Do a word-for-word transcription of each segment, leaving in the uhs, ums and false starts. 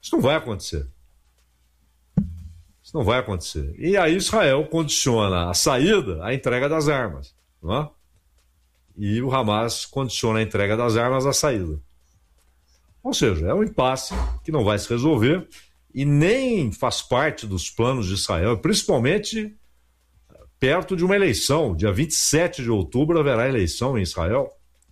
Isso não vai acontecer. Isso não vai acontecer. E aí Israel condiciona a saída à entrega das armas, não é? E o Hamas condiciona a entrega das armas à saída. Ou seja, é um impasse que não vai se resolver e nem faz parte dos planos de Israel, principalmente perto de uma eleição. Dia vinte e sete de outubro haverá eleição em Israel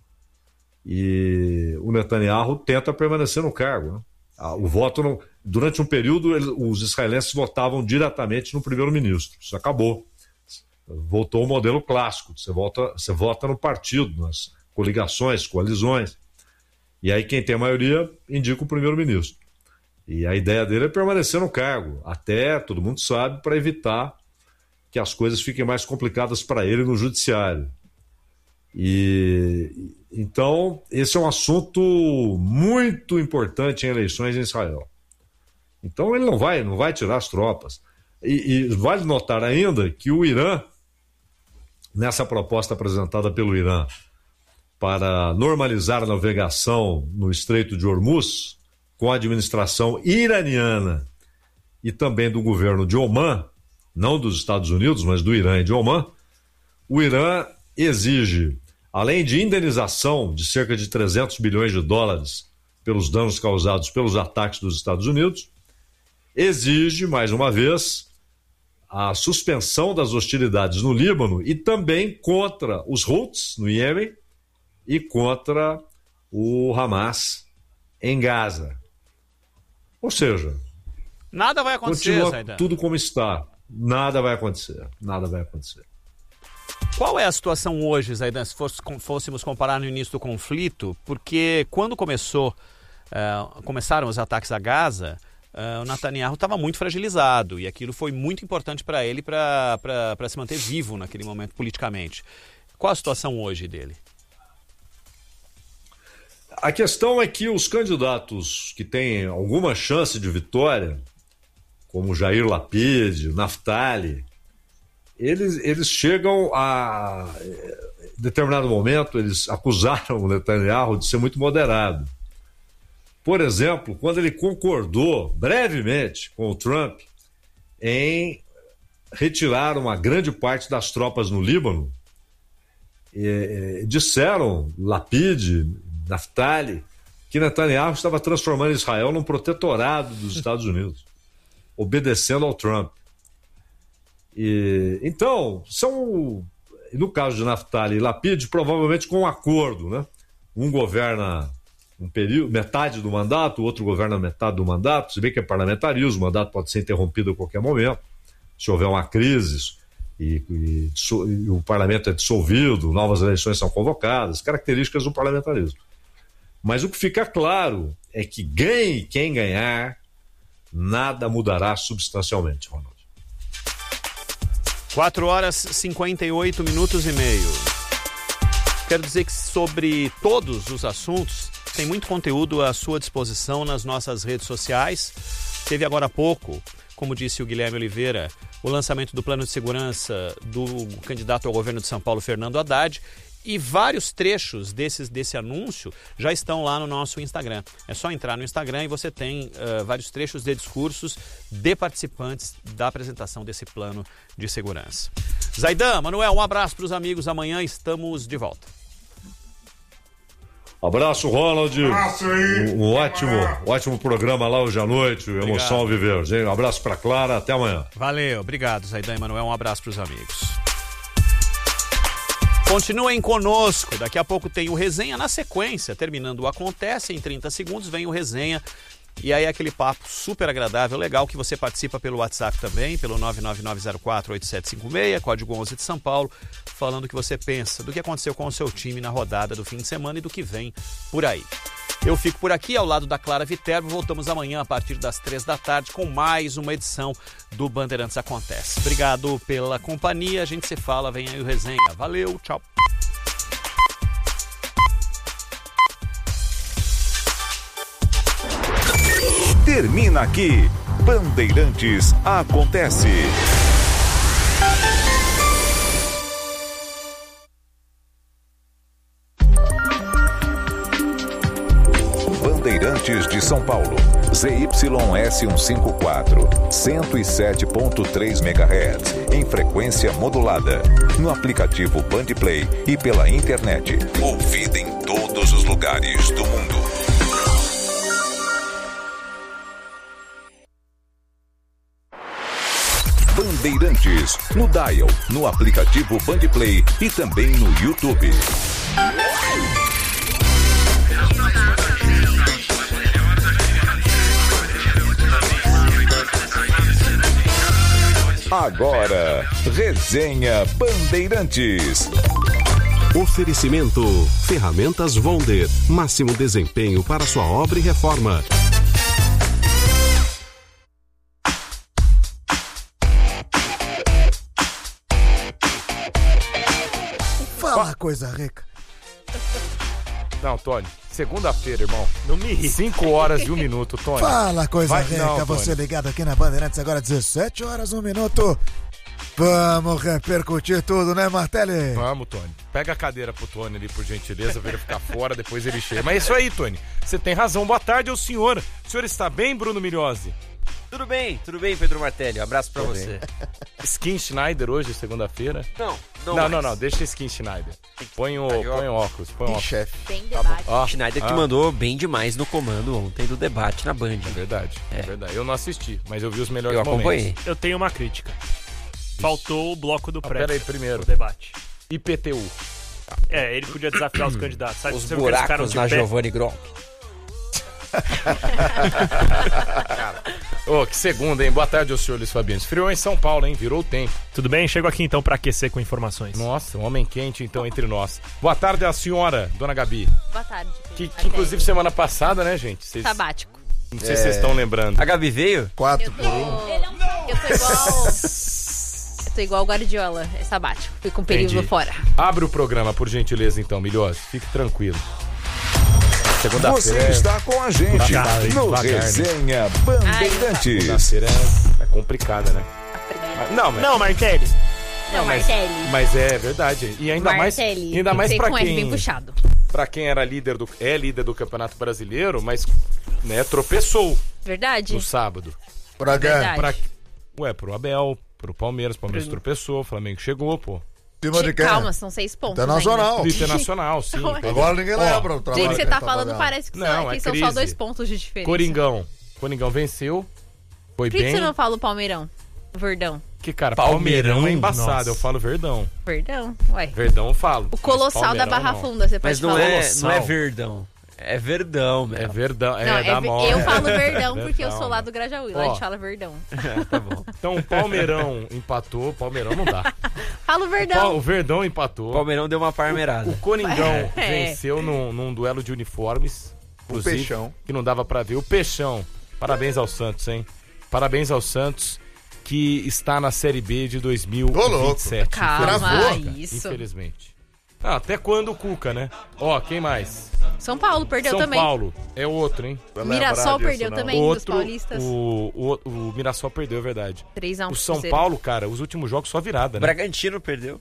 e o Netanyahu tenta permanecer no cargo, né? O voto não... Durante um período, os israelenses votavam diretamente no primeiro-ministro. Isso acabou. Voltou ao modelo clássico. Você vota, você vota no partido, nas coligações, coalizões. E aí quem tem a maioria indica o primeiro-ministro. E a ideia dele é permanecer no cargo, até, todo mundo sabe, para evitar que as coisas fiquem mais complicadas para ele no judiciário. E então, esse é um assunto muito importante em eleições em Israel. Então ele não vai, não vai tirar as tropas. E, e vale notar ainda que o Irã, nessa proposta apresentada pelo Irã para normalizar a navegação no Estreito de Hormuz, com a administração iraniana e também do governo de Omã, não dos Estados Unidos, mas do Irã e de Omã, o Irã exige, além de indenização de cerca de trezentos bilhões de dólares pelos danos causados pelos ataques dos Estados Unidos, exige, mais uma vez, a suspensão das hostilidades no Líbano e também contra os Houthis no Iêmen e contra o Hamas em Gaza. Ou seja, nada vai acontecer, continua Zaidan. Tudo como está. Nada vai acontecer. Nada vai acontecer. Qual é a situação hoje, Zaidan, se fosse, fôssemos comparar no início do conflito? Porque quando começou, uh, começaram os ataques a Gaza, uh, o Netanyahu estava muito fragilizado e aquilo foi muito importante para ele para se manter vivo naquele momento politicamente. Qual a situação hoje dele? A questão é que os candidatos que têm alguma chance de vitória, como Jair Lapid, Naftali, eles, eles chegam a... Em determinado momento, eles acusaram o Netanyahu de ser muito moderado. Por exemplo, quando ele concordou brevemente com o Trump em retirar uma grande parte das tropas no Líbano, e, disseram Lapid, Naftali, que Netanyahu estava transformando Israel num protetorado dos Estados Unidos, obedecendo ao Trump. E, então, são, no caso de Naftali e Lapid, provavelmente com um acordo, né? Um governa um período, metade do mandato, o outro governa metade do mandato, se bem que é parlamentarismo, o mandato pode ser interrompido a qualquer momento, se houver uma crise e, e, e o parlamento é dissolvido, novas eleições são convocadas, características do parlamentarismo. Mas o que fica claro é que ganhe quem ganhar, nada mudará substancialmente, Ronald. quatro horas e cinquenta e oito minutos e meio. Quero dizer que sobre todos os assuntos, tem muito conteúdo à sua disposição nas nossas redes sociais. Teve agora há pouco, como disse o Guilherme Oliveira, o lançamento do plano de segurança do candidato ao governo de São Paulo, Fernando Haddad. E vários trechos desses, desse anúncio já estão lá no nosso Instagram. É só entrar no Instagram e você tem uh, vários trechos de discursos de participantes da apresentação desse plano de segurança. Zaidan, Manuel, um abraço para os amigos. Amanhã estamos de volta. Abraço, Ronald. Abraço aí. Um, um ótimo, ótimo programa lá hoje à noite. Obrigado. Emoção ao viver. Um abraço para Clara. Até amanhã. Valeu. Obrigado, Zaidan e Manuel. Um abraço para os amigos. Continuem conosco, daqui a pouco tem o Resenha na sequência, terminando o Acontece, em trinta segundos vem o Resenha, e aí aquele papo super agradável, legal, que você participa pelo WhatsApp também, pelo nove nove nove zero quatro oito sete cinco seis, código onze de São Paulo, falando o que você pensa, do que aconteceu com o seu time na rodada do fim de semana e do que vem por aí. Eu fico por aqui, ao lado da Clara Viterbo. Voltamos amanhã a partir das três da tarde com mais uma edição do Bandeirantes Acontece. Obrigado pela companhia, a gente se fala, vem aí o Resenha. Valeu, tchau. Termina aqui, Bandeirantes Acontece. Bandeirantes Bandeirantes de São Paulo. Z Y S cento e cinquenta e quatro, cento e sete ponto três megahertz, em frequência modulada. No aplicativo Bandplay e pela internet. Ouvida em todos os lugares do mundo. Bandeirantes, no Dial, no aplicativo Bandplay e também no YouTube. Agora, Resenha Bandeirantes. Oferecimento: Ferramentas Wonder. Máximo desempenho para sua obra e reforma. Fala, coisa rica. Não, Tony, segunda-feira, irmão. Não me ri. cinco horas e um minuto, Tony. Fala, coisa Vai, rica. não, Você Tony. ligado aqui na Bandeirantes, agora dezessete horas, um minuto. Vamos repercutir tudo, né, Martelli? Vamos, Tony. Pega a cadeira pro Tony ali, por gentileza, pra ele ficar fora, depois ele chega. Mas é isso aí, Tony. Você tem razão. Boa tarde ao senhor. O senhor está bem, Bruno Milhozzi? Tudo bem, tudo bem, Pedro Martelli. Um abraço pra Tô você. Skin Schneider hoje, segunda-feira? Não, não Não, mais. não, não. Deixa Skin Schneider. Põe o, põe o óculos, põe o óculos. Chefe. Bem debate. Ó, Schneider que ah, mandou bem demais no comando ontem do debate na Band. É verdade, é. É. verdade. Eu não assisti, mas eu vi os melhores Eu acompanhei. momentos. Eu tenho uma crítica. Faltou o bloco do Ah, pré. pera aí, primeiro. do debate. I P T U. É, ele podia desafiar os candidatos. Sabe, Os você viu que eles ficaram buracos de na pé? Giovanni Gronk. Ô, oh, que segunda, hein? Boa tarde ao senhor Luiz Fabiano. Esfriou em São Paulo, hein? Virou o tempo. Tudo bem? Chego aqui então pra aquecer com informações. Nossa, um homem quente então entre nós. Boa tarde à senhora, dona Gabi. Boa tarde. Que, Pedro que inclusive Martelli. semana passada, né, gente? Vocês, Sabático. não sei se vocês estão lembrando. A Gabi veio? Quatro Eu tô, por um. eu tô igual... eu tô igual o Guardiola, é sabático. Fui com um período Entendi. fora. Abre o programa, por gentileza, então, Milhozzi. Fique tranquilo. Você Segunda-feira é... está com a gente Chato, hein? no Devagar, né? Resenha Bandeirantes. Segunda-feira é... é complicada, né? Mas- Não, mas... Não, Martelli. Não, mas, Martelli. mas é verdade. E ainda mais, Martelli. ainda mais Tem pra com F quem, bem puxado. pra quem era líder do, é líder do Campeonato Brasileiro, mas né, tropeçou Verdade? no sábado. Pra quê? Verdade. Pra, ué, pro Abel, pro Palmeiras, Palmeiras tropeçou, o Flamengo chegou, pô. Cima de quem? Calma, são seis pontos Internacional. Do Internacional, sim. Não é. perdeu. Agora ninguém Ó, lembra o trabalho Gente, você que tá ele falando, fazendo. parece que, Não, são, é que são crise. só dois pontos de diferença. Coringão. Coringão venceu, foi Por que, que bem. você não fala o Palmeirão? O Verdão. Que, cara, Palmeirão? Palmeirão é embaçado, Nossa. eu falo Verdão. Verdão, ué. Verdão eu falo. O Colossal da Barra Funda, você pode Mas não falar. é, Colossal. não é Verdão. É Verdão, É mesmo. Verdão, é Não, é da ver- moda. eu falo Verdão porque eu Verdão. sou lá do Grajaú. Lá a Ó. gente fala Verdão. Tá bom. Então o Palmeirão empatou, Palmeirão não dá. Falo O Verdão. Verdão empatou. O Palmeirão deu uma parmeirada. O Coringão É. venceu num, num duelo de uniformes. inclusive, Peixão. Que não dava pra ver. O Peixão. Parabéns ao Santos, hein? Parabéns ao Santos, que está na Série B de dois mil e vinte e sete. Calma, Infelizmente. isso. Infelizmente. Ah, até quando o Cuca, né? Ó, quem mais? São Paulo perdeu São também. Paulo é outro, hein? Mirassol perdeu também, dos Outro, paulistas. o, o, o Mirassol perdeu, é verdade. três a um O pro São Cruzeiro. Paulo, cara, os últimos jogos só virada, né? Bragantino perdeu.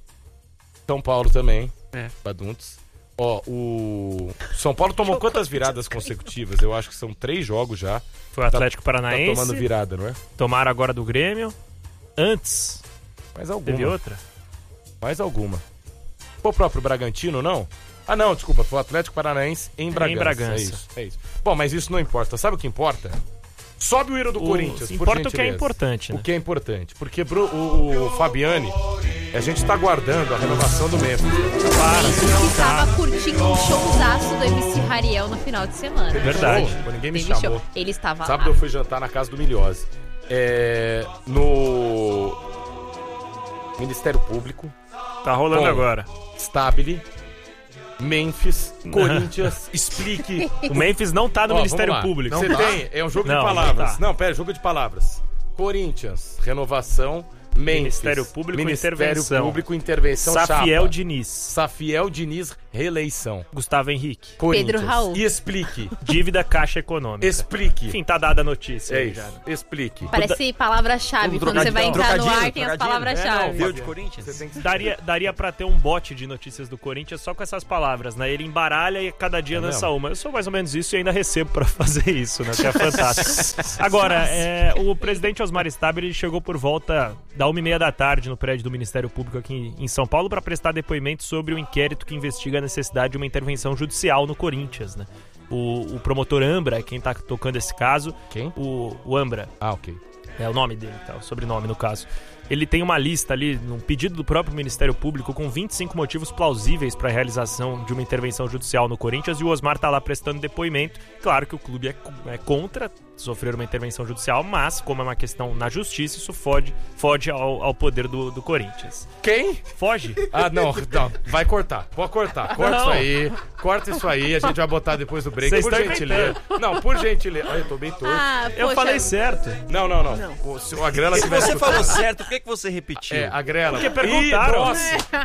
São Paulo também. É. Baduntos. Ó, o São Paulo tomou quantas viradas consecutivas? Eu acho que são três jogos já. Foi o Atlético Tá Paranaense. tomando virada, não é? Tomaram agora do Grêmio. Antes, Mais alguma. teve outra. Mais alguma. Foi o próprio Bragantino, não? Ah, não, desculpa. Foi o Atlético Paranaense em Bragança. Bragança. É isso, é isso. Bom, mas isso não importa. Sabe o que importa? Sobe o hino do O- Corinthians, por importa o que é gentileza. importante, né? O que é importante. Porque Bru- o, o Fabiani, a gente tá aguardando a renovação do Memphis. Para, E tava curtindo um showzaço do M C Rariel no final de semana. Verdade. Pô, ninguém me Teve chamou. show. Ele estava Sábado eu lá. fui jantar na casa do Milhozzi. É, no Ministério Público, Tá rolando Bom. agora. Stabile, Memphis, Corinthians, explique. O Memphis não tá no Ó, Ministério vamos lá. Público. Você tem, é um jogo Não, de não palavras. tá. Não, pera, jogo de palavras. Corinthians, renovação, Memphis. Ministério Público, Ministério intervenção. Público, intervenção, Safiel chapa. Diniz. Safiel Diniz, Reeleição. Gustavo Henrique. Corinthians. Pedro Raul. E explique. Dívida Caixa Econômica. Explique. Enfim, tá dada a notícia É aí isso. já. Explique. Parece palavra-chave. Um Quando você vai entrar no trocadilho, ar, tem as trocadilho. palavras-chave. Viu de Corinthians? Você tem que... Daria, daria pra ter um bot de notícias do Corinthians só com essas palavras, né? Ele embaralha e cada dia É lança mesmo? uma. Eu sou mais ou menos isso e ainda recebo pra fazer isso, né? Que é fantástico. Agora, é, o presidente Osmar Stabile ele chegou por volta da uma e meia da tarde no prédio do Ministério Público aqui em São Paulo para prestar depoimento sobre o inquérito que investiga a necessidade de uma intervenção judicial no Corinthians, né? O, o promotor Ambra é quem tá tocando esse caso. Quem? O, o Ambra. Ah, ok. É o nome dele, tá? O sobrenome no caso. Ele tem uma lista ali, num pedido do próprio Ministério Público, com vinte e cinco motivos plausíveis para a realização de uma intervenção judicial no Corinthians, e o Osmar tá lá prestando depoimento. Claro que o clube é, é contra sofrer uma intervenção judicial, mas, como é uma questão na justiça, isso fode, fode ao, ao poder do, do Corinthians. Quem? Foge? Ah, não, não. Vai cortar. Pode cortar. Corta Não. isso aí. Corta isso aí. A gente vai botar depois do break. Vocês por estão gentileza. Não, por gentileza. Olha, eu tô bem torto. Ah, Eu poxa, falei certo. Não, não, não. O- Se o Agrela Se tivesse você falou escutado- certo, por que, que você repetiu? É, Agrela. Porque perguntaram. Ih, nossa.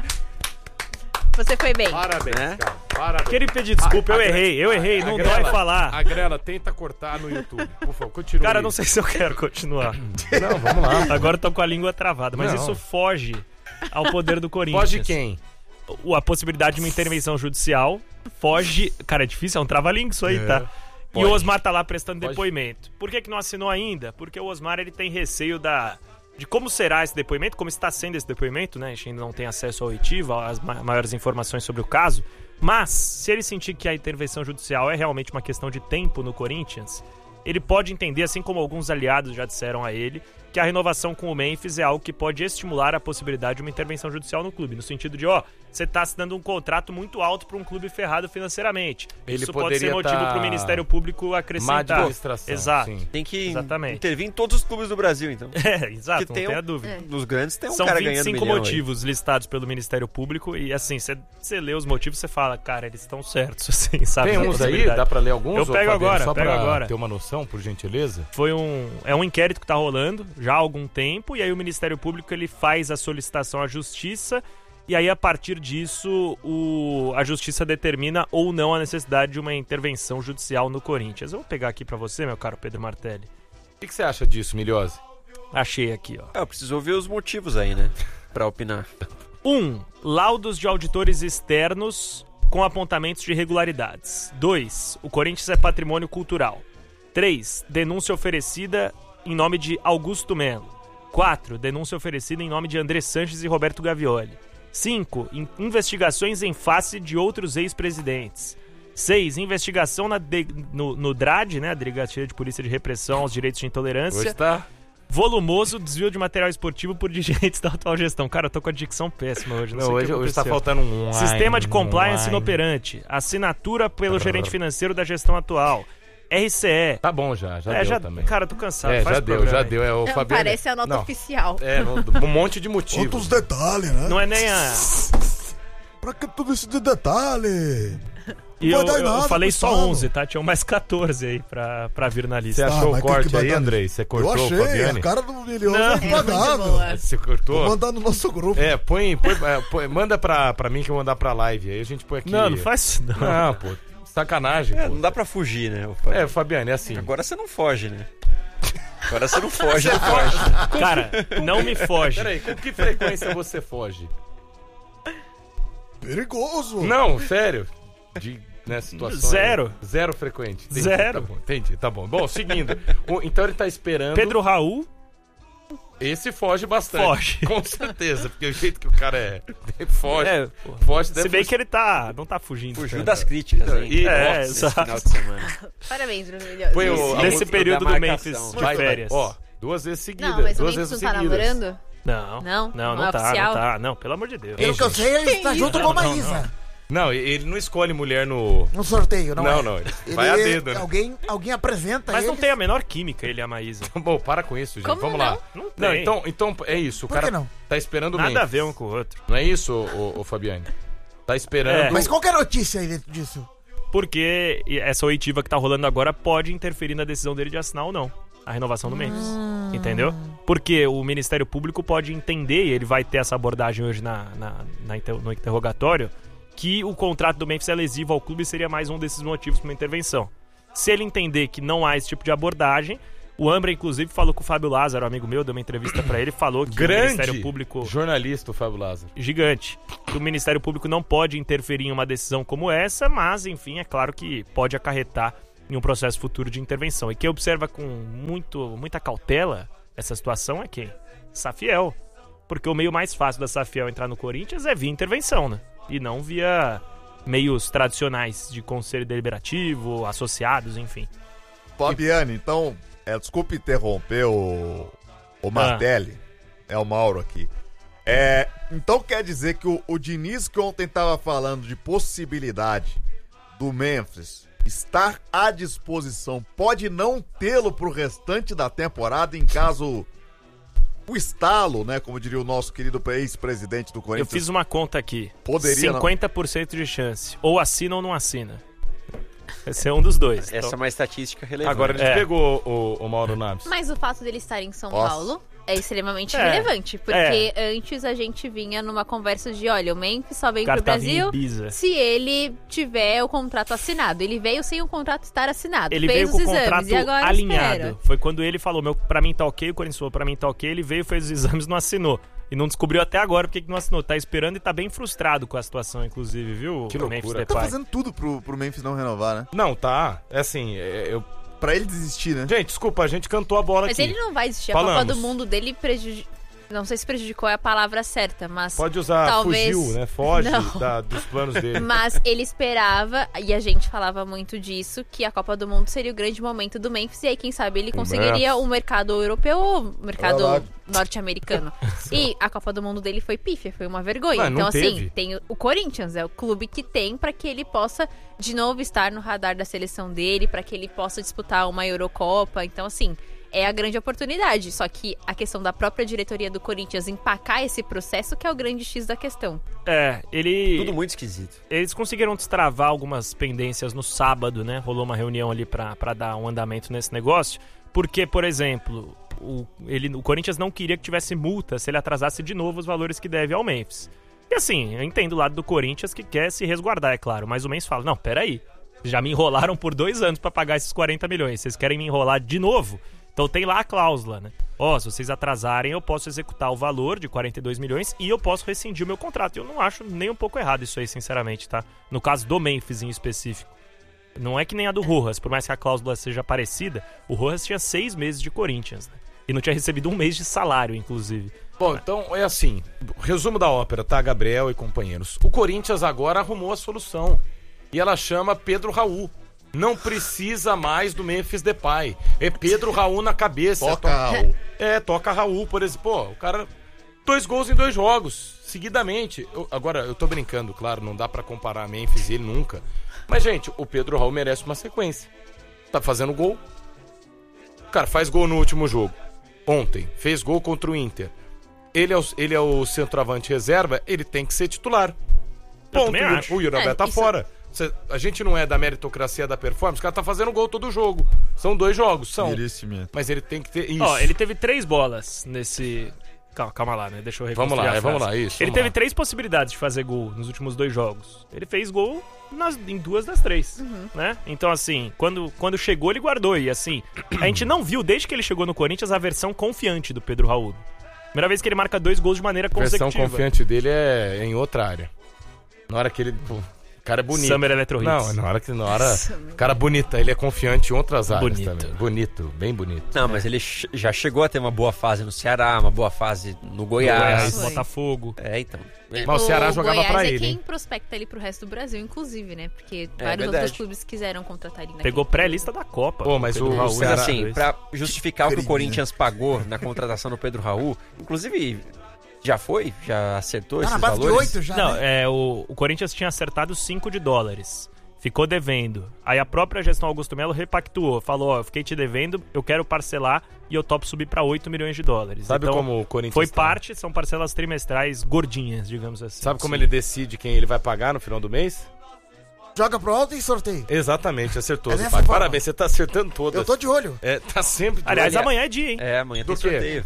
Você foi bem. Parabéns, Né? cara. Parabéns. Queria pedir desculpa, A- eu a- errei, eu errei, não Agrela, dói falar. Agrela, tenta cortar no YouTube. Por favor, continua. Cara, aí. não sei se eu quero continuar. Não, vamos lá. Agora eu tô com a língua travada, mas Não. isso foge ao poder do Corinthians. Foge quem? O- A possibilidade de uma intervenção judicial foge. Cara, é difícil, é um trava-língua isso aí, tá? E Pode. o Osmar tá lá prestando Pode. depoimento. Por que, que não assinou ainda? Porque o Osmar ele tem receio da. De como será esse depoimento, como está sendo esse depoimento, né? A gente ainda não tem acesso ao oitivo, às ma- maiores informações sobre o caso. Mas, se ele sentir que a intervenção judicial é realmente uma questão de tempo no Corinthians, ele pode entender, assim como alguns aliados já disseram a ele, que a renovação com o Memphis é algo que pode estimular a possibilidade de uma intervenção judicial no clube. No sentido de, ó, você tá assinando um contrato muito alto para um clube ferrado financeiramente. Ele Isso pode ser poderia motivo tá para o Ministério Público Má acrescentar. administração. Exato. sim. Tem que Exatamente. intervir em todos os clubes do Brasil, então. É, exato, Que não tem tenha um- dúvida. Nos grandes tem um São cara vinte e ganhando cinco milhão aí. motivos listados pelo Ministério Público e assim, você lê os motivos, você fala, cara, eles estão certos, assim, sabe? Tem da uns aí? possibilidade. Dá pra ler alguns? Eu ô, pego Fabiano? agora, Só pego pra agora. ter uma noção, por gentileza. Foi um, é um inquérito que tá rolando já há algum tempo, e aí o Ministério Público ele faz a solicitação à Justiça, e aí a partir disso o, a Justiça determina ou não a necessidade de uma intervenção judicial no Corinthians. Eu vou pegar aqui pra você, meu caro Pedro Martelli. O que, que você acha disso, Milhose? Achei aqui, ó. É, eu preciso ouvir os motivos aí, né? Pra opinar. um. Laudos de auditores externos com apontamentos de irregularidades. dois. O Corinthians é patrimônio cultural. três. Denúncia oferecida em nome de Augusto Melo. quatro. Denúncia oferecida em nome de André Sanches e Roberto Gavioli. cinco. In- investigações em face de outros ex-presidentes. seis. Investigação na de- no, no D R A D, né, a Delegacia de Polícia de Repressão aos Direitos de Intolerância. Hoje tá... Volumoso desvio de material esportivo por dirigentes da atual gestão. Cara, eu tô com a dicção péssima hoje, não, Não, sei o hoje, que hoje tá aconteceu. faltando um... Sistema de um compliance line. inoperante. Assinatura pelo gerente financeiro da gestão atual. R C E. Tá bom já, já é, deu já, também. Cara, eu tô cansado. é, Faz já o deu, programa já aí. deu. É, o Não, Fabiano... parece a nota Não, oficial. É, no- um monte de motivos. Outros detalhes, né? Não é nem a... Pra que tudo isso de detalhe? E Não eu, vai dar eu nada, falei só Gustavo. onze, tá? Tinham mais catorze aí pra, pra vir na Você lista. achou mas o tem corte que aí, mandar- Andrei? Você cortou, Eu achei, Fabiane? a cara do milhão Não. é É muito impagável. boa. Você Vou cortou? mandar no nosso grupo. É, põe, põe, é, põe- manda pra, pra mim que eu vou mandar pra live. Aí a gente põe aqui. Não, não faz isso não. Não, pô. Sacanagem, É, pô. não dá pra fugir, né? o Fábio? É, Fabiano, é assim. Agora você não foge, né? Agora você não foge, não foge. Cara, não me foge. Peraí, com que frequência você foge? Perigoso. Não, sério. De, né, situações... Zero. Zero frequente. Entendi, Zero. Tá bom, entendi, tá bom. Bom, seguindo. O- então ele tá esperando... Pedro Raul, Esse foge bastante. Foge. Com certeza, porque o jeito que o cara é... ele foge. é, Foge, se deve bem que ele tá, não tá fugindo. Fugiu tanto. das críticas, hein? E- É, Nossa, Esse exato. final de semana. Parabéns, Bruno Milhões. Põe o- Isso. a Nesse música período da do marcação. Memphis de Vai, vai. férias. Ó, duas vezes seguidas. Não, mas o duas Memphis vezes não tá seguidas. namorando? Não, Não? não, não, Não é tá, oficial? não tá. Não, pelo amor de Deus. Pelo que eu sei, ele está junto com a Maísa. Não, ele não escolhe mulher no... No sorteio, não, Não, é? não, ele Ele vai a dedo, né? Alguém, alguém apresenta Mas ele. não tem a menor química ele e a Maísa. Bom, para com isso, gente. Como Vamos não? lá. Não Não, tem. então, então é isso. O Por cara que não? tá esperando o Nada Memphis. a ver um com o outro. Não é isso, ô, ô, ô, Fabiane? Tá esperando... É. Mas qual que é a notícia aí dentro disso? Porque essa oitiva que tá rolando agora pode interferir na decisão dele de assinar ou não a renovação do Memphis. Entendeu? Porque o Ministério Público pode entender, e ele vai ter essa abordagem hoje na, na, na inter- no interrogatório, que o contrato do Memphis é lesivo ao clube seria mais um desses motivos para uma intervenção. Se ele entender que não há esse tipo de abordagem, o Ambra, inclusive, falou com o Fábio Lázaro, amigo meu, deu uma entrevista para ele, falou que Grande o Ministério Público... jornalista, o Fábio Lázaro. Gigante. Que o Ministério Público não pode interferir em uma decisão como essa, mas, enfim, é claro que pode acarretar em um processo futuro de intervenção. E quem observa com muito, muita cautela essa situação é quem? Safiel. Porque o meio mais fácil da Safiel entrar no Corinthians é via intervenção, né? E não via meios tradicionais de conselho deliberativo, associados, enfim. Fabiane, então, é, desculpe interromper o, o Martelli, ah. é o Mauro aqui. É, então quer dizer que o, o Diniz, que ontem estava falando de possibilidade do Memphis estar à disposição, pode não tê-lo pro restante da temporada em caso... o estalo, né, como diria o nosso querido ex-presidente do Corinthians. Eu fiz uma conta aqui. Poderia, cinquenta por cento de chance. Ou assina ou não assina. Esse é um dos dois. Essa então... é uma estatística relevante. Agora ele é. pegou o, o Mauro Naves. Mas o fato dele estar em São Nossa. Paulo é extremamente É. relevante. Porque antes a gente vinha numa conversa de, olha, o Memphis só vem O cara pro tava em Brasil Ibiza. se ele tiver o contrato assinado. Ele veio sem o contrato estar assinado. Ele fez veio os com o exames contrato e agora alinhado. espera. Foi quando ele falou, meu, pra mim tá ok, o Corinthians falou, pra mim tá ok, ele veio, fez os exames e não assinou. E não descobriu até agora porque que não assinou. Tá esperando e tá bem frustrado com a situação, inclusive, viu? Que o Memphis loucura. Tá Depay. fazendo tudo pro, pro Memphis não renovar, né? Não, tá. É assim, é, eu... Pra ele desistir, né? Gente, desculpa, a gente cantou a bola Mas aqui. ele não vai existir. A Falamos. Copa do Mundo dele prejudicou. Não sei se prejudicou é a palavra certa, mas. Pode usar talvez... fugiu, né? Foge Não. da, dos planos dele. Mas ele esperava, e a gente falava muito disso, que a Copa do Mundo seria o grande momento do Memphis, e aí quem sabe ele conseguiria o um mercado europeu ou o mercado Verdade. norte-americano. E a Copa do Mundo dele foi pífia, foi uma vergonha. Não, não então, assim, teve. tem o- o Corinthians, é o clube que tem pra que ele possa de novo estar no radar da seleção dele, pra que ele possa disputar uma Eurocopa. Então, assim, é a grande oportunidade. Só que a questão da própria diretoria do Corinthians empacar esse processo que é o grande X da questão. É, ele... Tudo muito esquisito. Eles conseguiram destravar algumas pendências no sábado, né? Rolou uma reunião ali pra, pra dar um andamento nesse negócio. Porque, por exemplo, o, ele, o Corinthians não queria que tivesse multa se ele atrasasse de novo os valores que deve ao Memphis. E assim, eu entendo o lado do Corinthians que quer se resguardar, é claro. Mas o Memphis fala, não, peraí. Já me enrolaram por dois anos pra pagar esses quarenta milhões. Vocês querem me enrolar de novo? Então tem lá a cláusula, né? Ó, oh, se vocês atrasarem, eu posso executar o valor de quarenta e dois milhões e eu posso rescindir o meu contrato. Eu não acho nem um pouco errado isso aí, sinceramente, tá? No caso do Memphis em específico. Não é que nem a do Rojas, por mais que a cláusula seja parecida, o Rojas tinha seis meses de Corinthians, né? E não tinha recebido um mês de salário, inclusive. Bom, então é assim, resumo da ópera, tá, Gabriel e companheiros? O Corinthians agora arrumou a solução e ela chama Pedro Raul. Não precisa mais do Memphis Depay. É Pedro Raul na cabeça. Toca é, Raul. É, toca Raul, por exemplo. Pô, o cara... Dois gols em dois jogos, seguidamente. Eu- agora, eu tô brincando, claro, não dá pra comparar Memphis e ele nunca. Mas, gente, o Pedro Raul merece uma sequência. Tá fazendo gol. O cara faz gol no último jogo. Ontem, fez gol contra o Inter. Ele é o, ele é o centroavante reserva, ele tem que ser titular. Eu Ponto. também O- acho. O Yurabé É, tá isso- fora. Cê- a gente não é da meritocracia da performance, o cara tá fazendo gol todo jogo. São dois jogos, são. Merecimento. Mas ele tem que ter isso. Ó, ele teve três bolas nesse... Calma, calma lá, né? Deixa eu Vamos reconstruir lá, a é, vamos frase. lá, isso, Ele vamos teve lá. três possibilidades de fazer gol nos últimos dois jogos. Ele fez gol nas, em duas das três, né? Então, assim, quando, quando chegou, ele guardou. E, assim, a gente não viu, desde que ele chegou no Corinthians, a versão confiante do Pedro Raul. Primeira vez que ele marca dois gols de maneira A versão consecutiva. confiante dele é em outra área. Na hora que ele... Pô, o cara é bonito. Summer Electro Hits. Não, na hora que... Na hora... Cara bonita, ele é confiante em outras áreas Bonito. também. Bonito, bem bonito. Não, mas ele che- já chegou a ter uma boa fase no Ceará, uma boa fase no Goiás. Goiás, Foi. Botafogo. É, então. Mas o Ceará jogava Goiás pra é ele, quem hein? prospecta ele pro resto do Brasil, inclusive, né? Porque É vários verdade. outros clubes quiseram contratar ele naquele Pegou período. pré-lista da Copa. Pô, mas Pedro o Raul, Mas Ceará- assim, dois. pra justificar o que o crime, Corinthians pagou na contratação do Pedro Raul, inclusive, já foi? Já acertou Tá na esses base de valores? oito já, Não, né? é, o, o Corinthians tinha acertado cinco de dólares. Ficou devendo. Aí a própria gestão Augusto Melo repactuou. Falou, ó, eu fiquei te devendo, eu quero parcelar e eu topo subir pra oito milhões de dólares. Sabe então, como o Corinthians foi tá? parte, são parcelas trimestrais gordinhas, digamos assim. Sabe como Sim. ele decide quem ele vai pagar no final do mês? Joga pro alto e sorteio. Exatamente, acertou. É Zé dessa Pac. forma. Parabéns, você tá acertando todas. Eu tô de olho. É, tá sempre... Aliás, Olha, amanhã é dia, hein? É, amanhã Do tem quê? sorteio.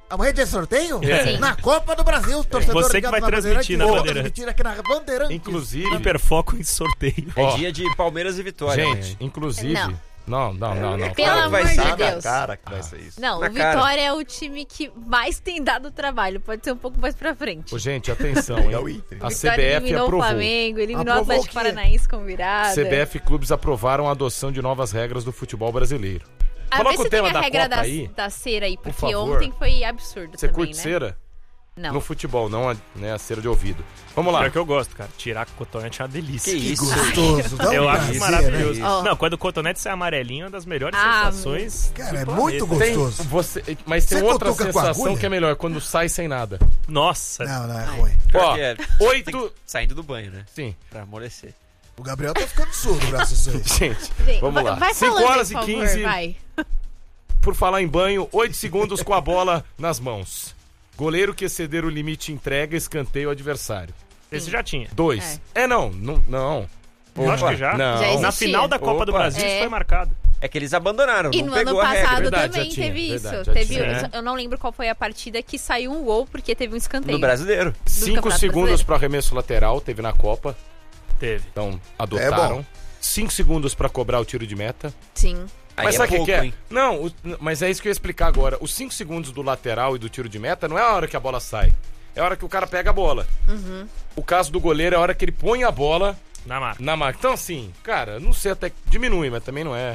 Amanhã tem sorteio? É. Na Copa do Brasil, torcedor Você que ligado vai na transmitir na Vou Bandeirantes. transmitir aqui na Bandeirantes. Inclusive, Hiperfoco em sorteio. É Ó. dia de Palmeiras e Vitória. gente, né? inclusive... Não. Não, não, não, não. Pelo Claro que vai amor ser, de Tá na Deus. cara que vai ser isso. Não, Na o cara. Vitória é o time que mais tem dado trabalho. Pode ser um pouco mais pra frente. Ô, gente, atenção, É o hein? Inter. A Vitória C B F eliminou aprovou. o Flamengo, eliminou Aprovou o Atlético o quê? Paranaense com virada. C B F e clubes aprovaram a adoção de novas regras do futebol brasileiro. Ah, Coloca vê o se tem tema a da regra Copa da, aí. da cera aí, porque favor. ontem foi absurdo Você também, curte né? cera? Não. No futebol, não a, né, a cera de ouvido. Vamos lá. É que eu gosto, cara. Tirar com cotonete é uma delícia. Que isso? Gostoso. Dá um Eu acho prazer, maravilhoso. né? Ó. Não, quando o cotonete sai amarelinho, é uma das melhores Ah, sensações. Cara, do é planeta. muito Tem, gostoso. você, mas tem Você outra cutuca com a sensação agulha? que é melhor, quando sai sem nada. Nossa. Não, não é ruim. Pior Ó, que é. oito... Saindo do banho, né? Sim, Pra amolecer. O Gabriel tá ficando surdo graças a isso aí. gente, Gente, vamos vai- lá. Vai cinco falando aí, horas e por favor, quinze, vai. por falar em banho, oito segundos com a bola nas mãos. Goleiro que exceder o limite entrega escanteio ao adversário. Esse já tinha. Dois. É, não, não, não. Eu acho que já. Não. Já existe. Na final da Copa do Opa. Brasil isso É. foi marcado. É que eles abandonaram, E não no pegou ano a regra. passado Verdade, também já tinha, teve isso. verdade, já Teve, tinha. eu não lembro qual foi a partida que saiu um gol porque teve um escanteio. No brasileiro. Cinco Campeonato segundos Brasileiro. para arremesso lateral, teve na Copa, Teve. então É adotaram. bom. Cinco segundos para cobrar o tiro de meta. Sim. Aí Mas é sabe o que pouco, que é? hein? Não, o- mas é isso que eu ia explicar agora. Os cinco segundos do lateral e do tiro de meta não é a hora que a bola sai. É a hora que o cara pega a bola. O caso do goleiro é a hora que ele põe a bola Na marca. na marca. Então, assim, cara, não sei até que diminui, mas também não é.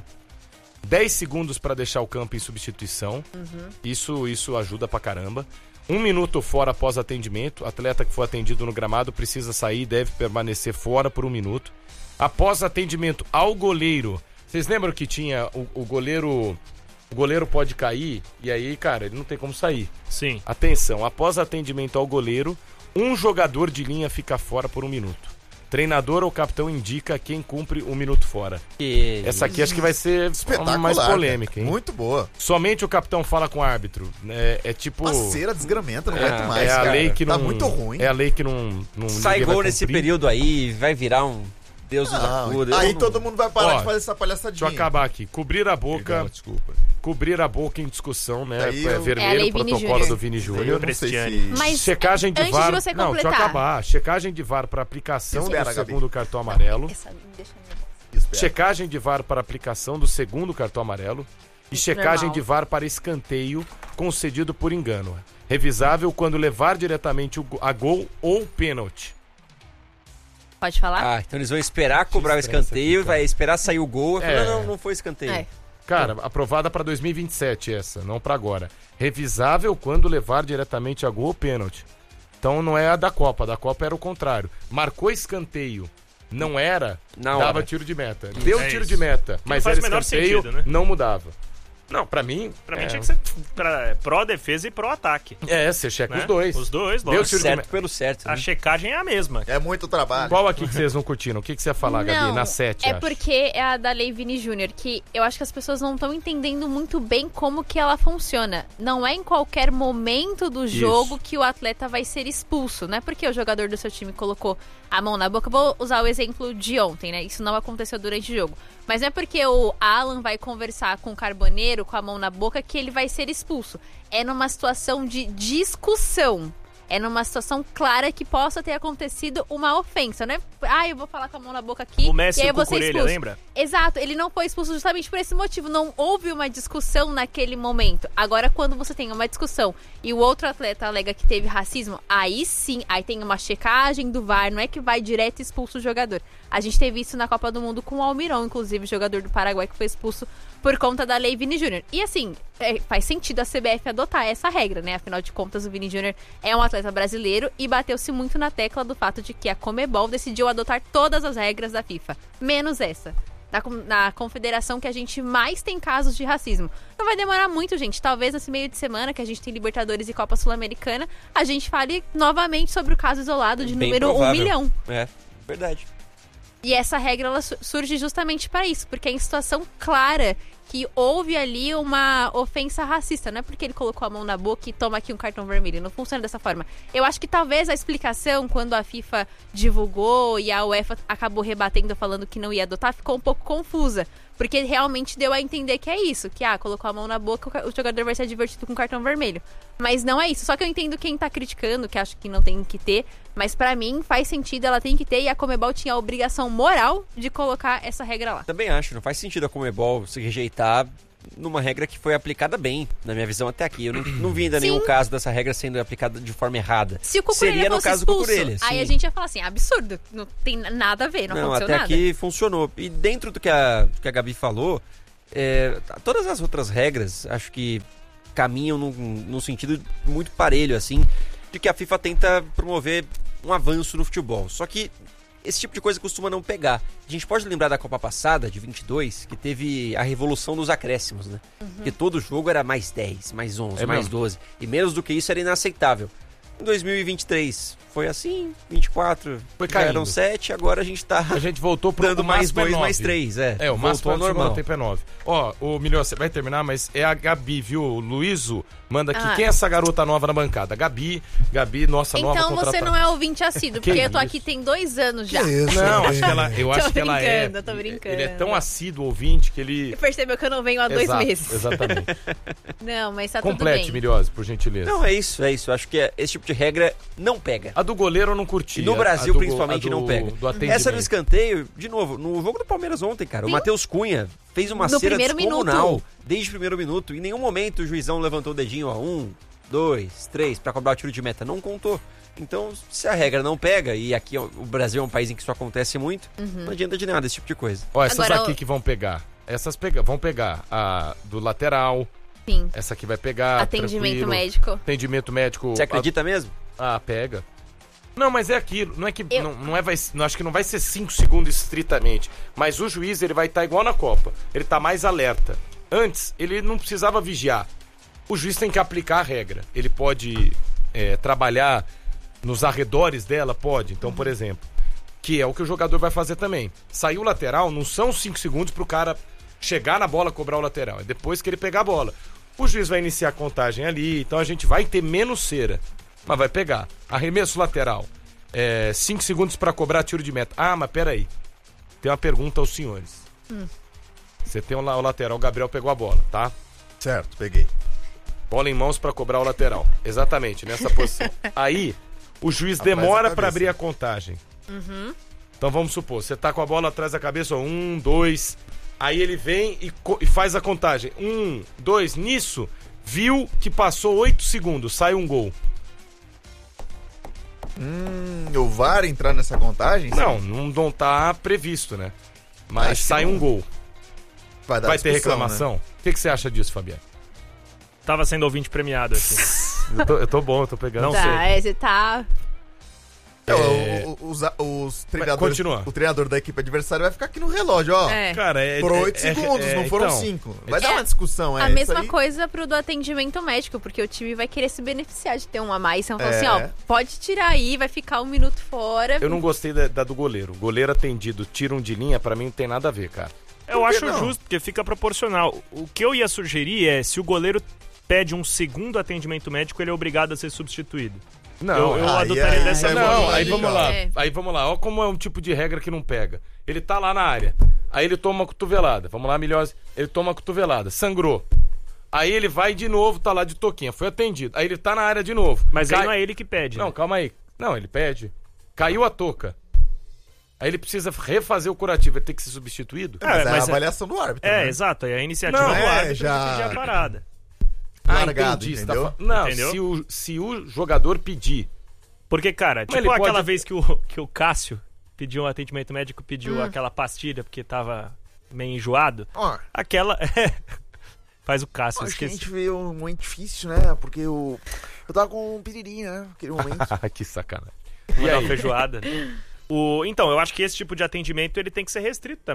dez segundos para deixar o campo em substituição. Isso, isso ajuda pra caramba. Um minuto fora após atendimento. Atleta que for atendido no gramado precisa sair e deve permanecer fora por um minuto. Após atendimento ao goleiro. Vocês lembram que tinha o, o goleiro... O goleiro pode cair e aí, cara, ele não tem como sair. Sim. Atenção, após atendimento ao goleiro, um jogador de linha fica fora por um minuto. Treinador ou capitão indica quem cumpre um minuto fora. Que... Essa aqui acho que vai ser Espetacular. mais polêmica, hein? cara. Muito boa. Somente o capitão fala com o árbitro. É, é tipo... A cera desgramenta, não É, aguento mais, é a cara. lei que não... Tá muito ruim. É a lei que não... não Sai ninguém vai gol nesse cumprir. período aí, vai virar um Deus nos Não, acuda. aí Eu não- todo mundo vai parar Ó, de fazer essa palhaçadinha. Deixa eu acabar aqui. Cobrir a boca... Perdão, desculpa. Cobrir a boca em discussão, né? Aí É eu- vermelho, É a lei o Vini protocolo Júnior. do Vini Eu Júnior. não sei Cristiane. se... Mas Checagem de antes V A R. de você Não, deixa eu completar. acabar. Checagem de V A R para aplicação Espera, do Gabi. segundo cartão amarelo. Essa, deixa eu... Espera. Checagem de V A R para aplicação do segundo cartão amarelo. E checagem Normal. de V A R para escanteio concedido por engano. Revisável quando levar diretamente o go- a gol ou pênalti. Pode falar? Ah, então eles vão esperar cobrar o estressa escanteio, aqui, cara. vai esperar sair o gol. Eu É. falei, não, não, não foi escanteio. É. Cara, aprovada para dois mil e vinte e sete essa, não para agora. Revisável quando levar diretamente a gol ou pênalti. Então não é a da Copa, a da Copa era o contrário. Marcou escanteio, não era, Na dava hora. tiro de meta. Deu É tiro isso. de meta, Que mas não era faz o menor escanteio, sentido, né? não mudava. Não, pra mim... Pra mim é, tinha que ser pra, pró-defesa e pró-ataque. É, você checa Né? os dois. Os dois, Deu lógico. tiro de Certo meta. pelo certo. A Né? checagem é a mesma. É muito trabalho. Qual aqui que vocês não curtiram? O que, que você ia falar, Gabi? Não, Na sete, é acho. porque é a da Lei Vini Júnior, que eu acho que as pessoas não estão entendendo muito bem como que ela funciona. Não é em qualquer momento do jogo que o atleta vai ser expulso. Não é porque o jogador do seu time colocou a mão na boca. Vou usar o exemplo de ontem, né? Isso não aconteceu durante o jogo. Mas não é porque o Alan vai conversar com o Carboneiro com a mão na boca que ele vai ser expulso. É numa situação de discussão. É numa situação clara que possa ter acontecido uma ofensa, né? Ah, eu vou falar com a mão na boca aqui O Messi e aí e eu o vou ser Cucurella, expulso. lembra? Exato, ele não foi expulso justamente por esse motivo. Não houve uma discussão naquele momento. Agora, quando você tem uma discussão e o outro atleta alega que teve racismo, aí sim, aí tem uma checagem do V A R, não é que vai direto e expulso o jogador. A gente teve isso na Copa do Mundo com o Almirão, inclusive, jogador do Paraguai que foi expulso por conta da Lei Vini Júnior. E assim, é, faz sentido a C B F adotar essa regra, né? Afinal de contas, o Vini Júnior é um atleta brasileiro e bateu-se muito na tecla do fato de que a Conmebol decidiu adotar todas as regras da FIFA, menos essa. Na, com- na confederação que a gente mais tem casos de racismo. Não vai demorar muito, gente. Talvez nesse meio de semana que a gente tem Libertadores e Copa Sul-Americana, a gente fale novamente sobre o caso isolado de Bem número um provável. milhão. É, verdade. E essa regra ela su- surge justamente para isso, porque é em situação clara que houve ali uma ofensa racista. Não é porque ele colocou a mão na boca e toma aqui um cartão vermelho. Não funciona dessa forma. Eu acho que talvez a explicação, quando a FIFA divulgou e a UEFA acabou rebatendo falando que não ia adotar, ficou um pouco confusa. Porque realmente deu a entender que é isso. Que, ah, colocou a mão na boca, o jogador vai ser divertido com cartão vermelho. Mas não é isso. Só que eu entendo quem tá criticando, que acha que não tem que ter. Mas pra mim, faz sentido, ela tem que ter. E a Conmebol tinha a obrigação moral de colocar essa regra lá. Também acho, não faz sentido a Conmebol se rejeitar numa regra que foi aplicada bem, na minha visão até aqui. Eu não, não vi ainda Sim. nenhum caso dessa regra sendo aplicada de forma errada. Se o Cucurella Seria no fosse caso expulso, do Cucurella, aí sim. a gente ia falar assim, absurdo, não tem nada a ver, não, Não, aconteceu até nada. aqui funcionou. E dentro do que a, do que a Gabi falou, é, todas as outras regras, acho que caminham num, num sentido muito parelho, assim, de que a FIFA tenta promover um avanço no futebol. Só que esse tipo de coisa costuma não pegar. A gente pode lembrar da Copa passada, de vinte e dois, que teve a revolução dos acréscimos, né? Uhum. Porque todo jogo era mais dez, mais onze, É mais mesmo? doze. E menos do que isso era inaceitável. Em dois mil e vinte e três foi assim, vinte e quatro Foi já caindo. eram sete, agora a gente tá A gente voltou pro dando o mais máximo é dois, nove. mais três, é. É, o máximo Voltou ao do segundo normal. tempo é nove. Ó, o Milhão, você vai terminar, mas é a Gabi, viu? O Luíso manda aqui. Ah. Quem é essa garota nova na bancada? Gabi, Gabi, nossa nova Então você contratada. não é ouvinte assíduo, Que porque eu tô isso? aqui tem dois anos já. Que isso, Não, hein? acho que ela, eu Tô acho que ela é. brincando, tô brincando. Ele é tão assíduo ouvinte que ele. Você percebeu que eu não venho há dois Exato, meses. Exatamente. Não, mas tá tudo Complete, bem. Miliose, por gentileza. Não, é isso, é isso. Eu acho que esse tipo de regra não pega. A do goleiro eu não curti. E no a- Brasil, a do go- principalmente, a do- não pega. Do atendimento. Essa do escanteio, de novo, no jogo do Palmeiras ontem, cara, o Matheus Cunha fez uma No cera primeiro descomunal minuto. desde o primeiro minuto. Em nenhum momento o juizão levantou o dedinho, ó, um, dois, três, pra cobrar o tiro de meta. Não contou. Então, se a regra não pega, e aqui ó, o Brasil é um país em que isso acontece muito, Uhum. não adianta de nada esse tipo de coisa. Ó, essas Agora, aqui o- que vão pegar. Essas pega... vão pegar a do lateral. Sim. Essa aqui vai pegar. Atendimento tranquilo. médico. Atendimento médico. Você acredita mesmo? Ah, pega. Não, mas é aquilo. Não é que. Eu- Não, não é, vai, não, acho que não vai ser cinco segundos estritamente. Mas o juiz ele vai estar igual na Copa. Ele tá mais alerta. Antes, ele não precisava vigiar. O juiz tem que aplicar a regra. Ele pode é, trabalhar nos arredores dela? Pode. Então, por exemplo, que é o que o jogador vai fazer também. Saiu o lateral, não são cinco segundos pro cara chegar na bola, cobrar o lateral. É depois que ele pegar a bola. O juiz vai iniciar a contagem ali, então a gente vai ter menos cera. Mas vai pegar. Arremesso lateral. É, cinco segundos pra cobrar tiro de meta. Ah, mas peraí. Tem uma pergunta aos senhores. Hum. Você tem o, la- o lateral, o Gabriel pegou a bola, tá? Certo, peguei. Bola em mãos pra cobrar o lateral. Exatamente, nessa posição. Aí, o juiz Atrás da demora cabeça. pra abrir a contagem. Uhum. Então vamos supor, você tá com a bola atrás da cabeça, ó, um, dois. Aí ele vem e, co- e faz a contagem. Um, dois, nisso, viu que passou oito segundos, sai um gol. Hum, o V A R entrar nessa contagem? Não, não, não tá previsto, né? Mas Acho que sai não. um gol. Vai, dar Vai ter discussão, reclamação? né? O que, que você acha disso, Fabiano? Tava sendo ouvinte premiado aqui. Eu tô, eu tô bom, eu tô pegando. Não sei. Tá, é, você tá... É, É. o- o- os, os treinadores, continua. o treinador da equipe adversária vai ficar aqui no relógio, ó. É. Cara, é. Por é- oito é- segundos, é- não foram então, cinco. Vai É. dar uma discussão, é. a isso mesma aí. coisa pro do atendimento médico, porque o time vai querer se beneficiar de ter um a mais. Então, É. assim, ó, pode tirar aí, vai ficar um minuto fora. Eu não gostei da, da do goleiro. Goleiro atendido, tira um de linha, pra mim não tem nada a ver, cara. Eu Por que acho não? justo, porque fica proporcional. O que eu ia sugerir é, se o goleiro pede um segundo atendimento médico, ele é obrigado a ser substituído. Não, eu, eu aí adotaria é- dessa é forma. Não, aí aí vamos lá. É. Aí vamos lá. Olha como é um tipo de regra que não pega. Ele tá lá na área. Aí ele toma uma cotovelada. Vamos lá, Milhose. Ele toma uma cotovelada. Sangrou. Aí ele vai de novo, tá lá de toquinha. Foi atendido. Aí ele tá na área de novo. Mas Cai- aí não é ele que pede. Não, né? calma aí. Não, ele pede. Caiu a touca. Aí ele precisa refazer o curativo. Ele tem que ser substituído? Mas é, mas a é- avaliação do árbitro. É, né? exato. Aí a iniciativa Não, do é, árbitro já- de pedir a parada. Largado, entendi, você tá entendeu? fa- Não, Entendeu? se o, se o jogador pedir. Porque, cara, Mas tipo ele aquela pode- vez que o, que o Cássio pediu um atendimento médico, pediu aquela pastilha porque tava meio enjoado. Ó, Aquela... Faz o Cássio, acho que a esqueci. gente veio um momento difícil, né? Porque eu, eu tava com um piririnho, né? Naquele momento. que sacanagem. Uma feijoada. O, então, eu acho que esse tipo de atendimento ele tem que ser restrito também.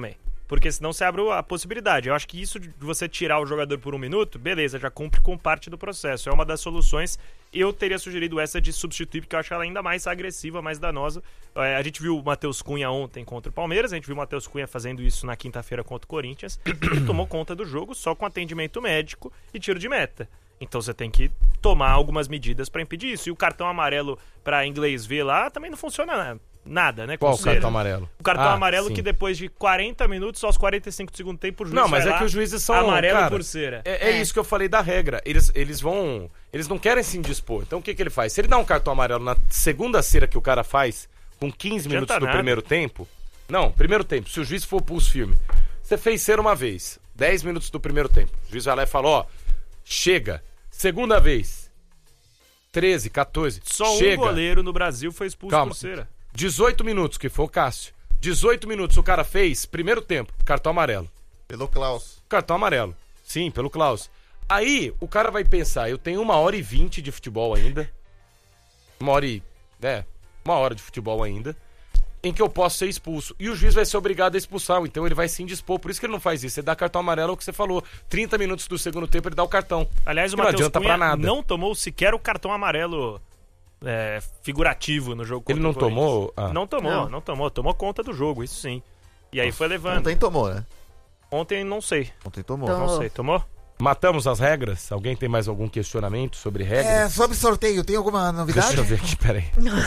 Porque senão você abre a possibilidade. Eu acho que isso de você tirar o jogador por um minuto, beleza, já cumpre com parte do processo. É uma das soluções. Eu teria sugerido essa de substituir, porque eu acho ela ainda mais agressiva, mais danosa. É, a gente viu o Matheus Cunha ontem contra o Palmeiras, a gente viu o Matheus Cunha fazendo isso na quinta-feira contra o Corinthians. Ele tomou conta do jogo só com atendimento médico e tiro de meta. Então você tem que tomar algumas medidas para impedir isso. E o cartão amarelo para inglês ver lá também não funciona nada, né? Qual o cartão amarelo? O cartão ah, amarelo sim. que depois de quarenta minutos, aos quarenta e cinco do segundo tempo, o juiz Não, mas vai é lá, que os juízes são... amarelo cara, por cera. É, é, é isso que eu falei da regra. Eles, eles vão... Eles não querem se indispor. Então o que, que ele faz? Se ele dá um cartão amarelo na segunda cera que o cara faz, com quinze minutos do nada. primeiro tempo... Não, primeiro tempo. Se o juiz for pulso firme. Você fez cera uma vez. dez minutos do primeiro tempo. O juiz vai lá e fala, ó, chega. Segunda vez. treze, quatorze. Só chega. um goleiro no Brasil foi expulso Calma. por cera. dezoito minutos, que foi o Cássio. dezoito minutos o cara fez, primeiro tempo, cartão amarelo. Pelo Klaus. Cartão amarelo. Sim, pelo Klaus. Aí, o cara vai pensar, eu tenho uma hora e vinte de futebol ainda. Uma hora e... É, uma hora de futebol ainda. Em que eu posso ser expulso. E o juiz vai ser obrigado a expulsar, então ele vai se indispor. Por isso que ele não faz isso. Ele dá cartão amarelo, é o que você falou. trinta minutos do segundo tempo ele dá o cartão. Aliás, o não Matheus adianta Cunha pra nada. não tomou sequer o cartão amarelo é, figurativo no jogo contra Ele não o Corinthians. tomou? Ah. Não tomou, Não. não tomou. Tomou conta do jogo, isso sim. E aí foi levando. Ontem tomou, né? Ontem não sei. Ontem tomou. Tomou. Não sei. Tomou? Matamos as regras? Alguém tem mais algum questionamento sobre regras? É, sobre sorteio, tem alguma novidade? Deixa eu ver aqui, peraí.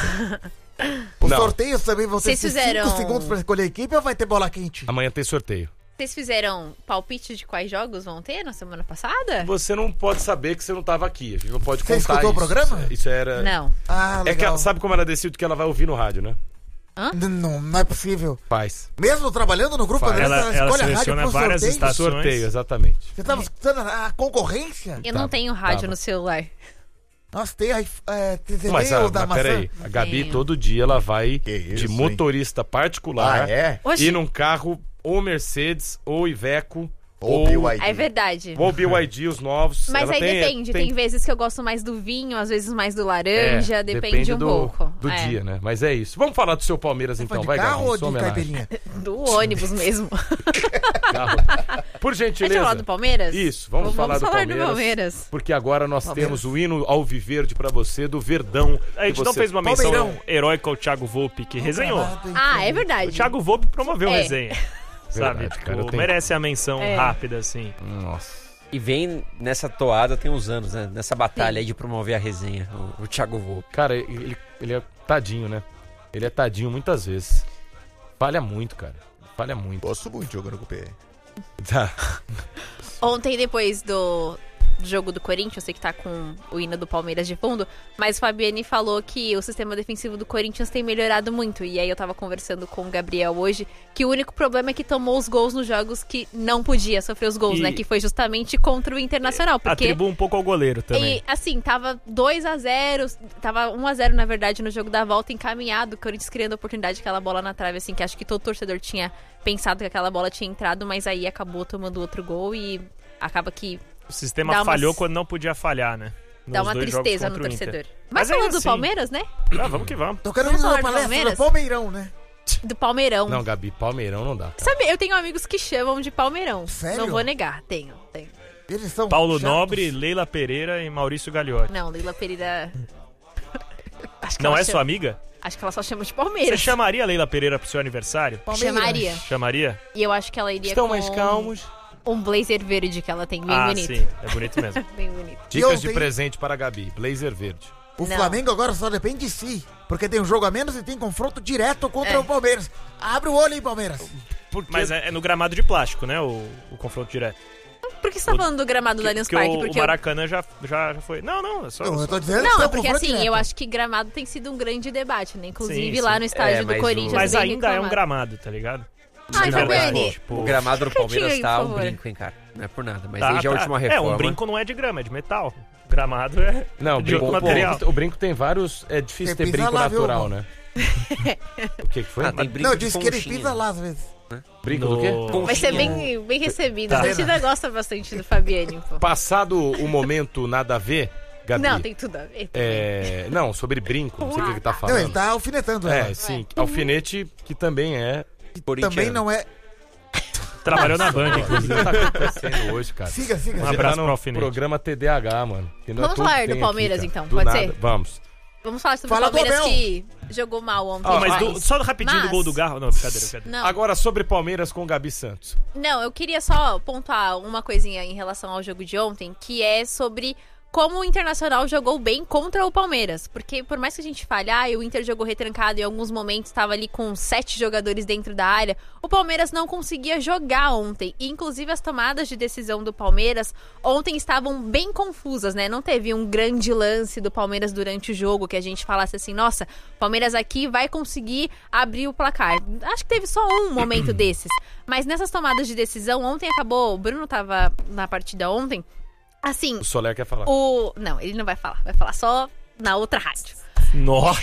Os Não. sorteios também vão ter Vocês fizeram- cinco segundos pra escolher a equipe ou vai ter bola quente? Amanhã tem sorteio. Vocês fizeram palpite de quais jogos vão ter na semana passada? Você não pode saber que você não estava aqui. A gente não pode Você contar escutou o isso. programa? Isso era... Não. Ah, É que legal. ela, sabe como ela decide que ela vai ouvir no rádio, né? N- Não, não é possível. Faz. Mesmo trabalhando no grupo, Faz. Andressa, Ela- ela escolhe a rádio seleciona pro várias sorteio. estações. Sorteio, exatamente. Você tava escutando a concorrência? Eu Tava, não tenho rádio tava. no celular. Nossa, tem a é, T V Mas, a, ou da mas maçã? peraí, a Gabi Tenho. todo dia ela vai Que isso, de hein? motorista particular Ah, é? Oxi. e num carro ou Mercedes ou Iveco Ou ou, B Y D. É verdade. ou B Y D, os novos. Mas Ela aí tem- depende. Tem... vezes que eu gosto mais do vinho, às vezes mais do laranja. É, depende, um do, pouco. do É. dia, né? Mas é isso. Vamos falar do seu Palmeiras Você então, foi de vai, carro Gabi. ou sua de homenagem. caipirinha? Do ônibus mesmo. Carro. Por A gente gentileza. vai falar do Palmeiras? Isso, vamos, falar, do, Palmeiras, Palmeiras. Porque agora nós Palmeiras. temos o hino alviverde pra você do Verdão. A gente que não você... fez uma menção Palmeirão. heróica ao Thiago Volpe, que resenhou. Ah, é O verdade. Thiago Volpe promoveu É. resenha. Sabe? Verdade, Tipo, cara, eu tenho- merece a menção É. rápida, assim. Nossa. E vem nessa toada tem uns anos, né? Nessa batalha aí de promover a resenha, o, o Thiago Volpe. Cara, ele, ele é tadinho, né? Ele é tadinho muitas vezes. Falha muito, cara. Falha muito. Gosto muito jogando com o P R. Tá. Ontem, depois do do jogo do Corinthians, eu sei que tá com o hino do Palmeiras de fundo, mas o Fabiani falou que o sistema defensivo do Corinthians tem melhorado muito. E aí eu tava conversando com o Gabriel hoje, que o único problema é que tomou os gols nos jogos que não podia sofrer os gols, E- né? Que foi justamente contra o Internacional. Porque Atribua um pouco ao goleiro também. E, assim, tava dois a zero, tava um a zero, na verdade, no jogo da volta, encaminhado, o Corinthians criando a oportunidade, aquela bola na trave, assim, que acho que todo torcedor tinha pensado que aquela bola tinha entrado, mas aí acabou tomando outro gol e acaba que O sistema dá uma- falhou quando não podia falhar, né? dá Nos uma dois jogos tristeza no contra o Inter. torcedor. Mas, Mas falando ainda do assim- Palmeiras, né? Ah, vamos que vamos. Tô querendo Vamos fazer uma falar do palestra Palmeiras? do Palmeirão, né? Do Palmeirão. Não, Gabi, Palmeirão não dá. cara. Sabe, eu tenho amigos que chamam de Palmeirão. Sério? Não vou negar, tenho, tenho. Eles são Paulo chatos. Nobre, Leila Pereira e Maurício Gagliotti. Não, Leila Pereira... Acho que Não ela é chama- sua amiga? Acho que ela só chama de Você Palmeiras. chamaria a Leila Pereira pro seu aniversário? Palmeiras. Chamaria. Chamaria? E eu acho que ela iria Estão com mais calmos. um blazer verde que ela tem, bem ah, bonito. sim. É bonito mesmo. Bem bonito. Dicas ontem- de presente para a Gabi. Blazer verde. O Não. Flamengo agora só depende de si, porque tem um jogo a menos e tem confronto direto contra É. o Palmeiras. Abre o olho, hein, Palmeiras. Porque... Mas é, é no gramado de plástico, né? O, o confronto direto. Por que você tá falando do gramado do Allianz Porque Parque? o, Porque o eu- Maracanã já, já, já foi. Não, não, é só. Não, só- eu tô dizendo Não, que é tem um porque confronto assim, direto. eu acho que gramado tem sido um grande debate, né? Inclusive Sim, lá sim. no estádio É, do mas o- Corinthians. Mas bem ainda é um reclamado. gramado, tá ligado? Ai, Não, mas, Fabiani. pô, Tipo, o gramado do Palmeiras Quietinho tá aí, um por favor. brinco, hein, cara. Não é por nada. Mas Tá, desde a tá. última É, reforma. um brinco não é de grama, é de metal. Gramado é Não, de brinco, outro o, material. brinco, o brinco tem vários... É difícil Você ter pisa brinco lá, viu, natural, irmão? né? O que que foi? Ah, tem brinco Não, de disse que ele conchinha. pisa lá às vezes. Brinco No- do quê? Vai ser bem, bem recebido. Tá. A torcida gosta bastante do Fabiani, pô. Passado o momento nada a ver, Gabi... Não, tem tudo a ver. É... Não, sobre brinco, não sei o que ele tá Não, falando. ele tá alfinetando ela. É, sim. Alfinete, que também é... Corintiano. Também não é... Trabalhou na Band, inclusive. O que tá acontecendo hoje, cara? Fica, fica. Um Você abraço tá pro no Alfinete. programa T D A H, mano. Que não é Vamos tudo que falar do tem Palmeiras, aqui, cara. então, Do pode nada. ser? Vamos. Vamos falar sobre Fala o Palmeiras do Abel. que jogou mal ontem. Ó, mas demais. do- só rapidinho do Mas- gol do Garro. Não, brincadeira, brincadeira. Não. Agora sobre Palmeiras com Gabi Santos. Não, eu queria só pontuar uma coisinha em relação ao jogo de ontem, que é sobre como o Internacional jogou bem contra o Palmeiras. Porque por mais que a gente fale, ah, o Inter jogou retrancado e em alguns momentos estava ali com sete jogadores dentro da área, o Palmeiras não conseguia jogar ontem. E inclusive as tomadas de decisão do Palmeiras ontem estavam bem confusas, né? Não teve um grande lance do Palmeiras durante o jogo que a gente falasse assim, nossa, o Palmeiras aqui vai conseguir abrir o placar. Acho que teve só um momento desses. Mas nessas tomadas de decisão, ontem acabou, o Bruno tava na partida ontem, assim, O Soler quer falar. o... Não, ele não vai falar. Vai falar só na outra rádio. Nossa.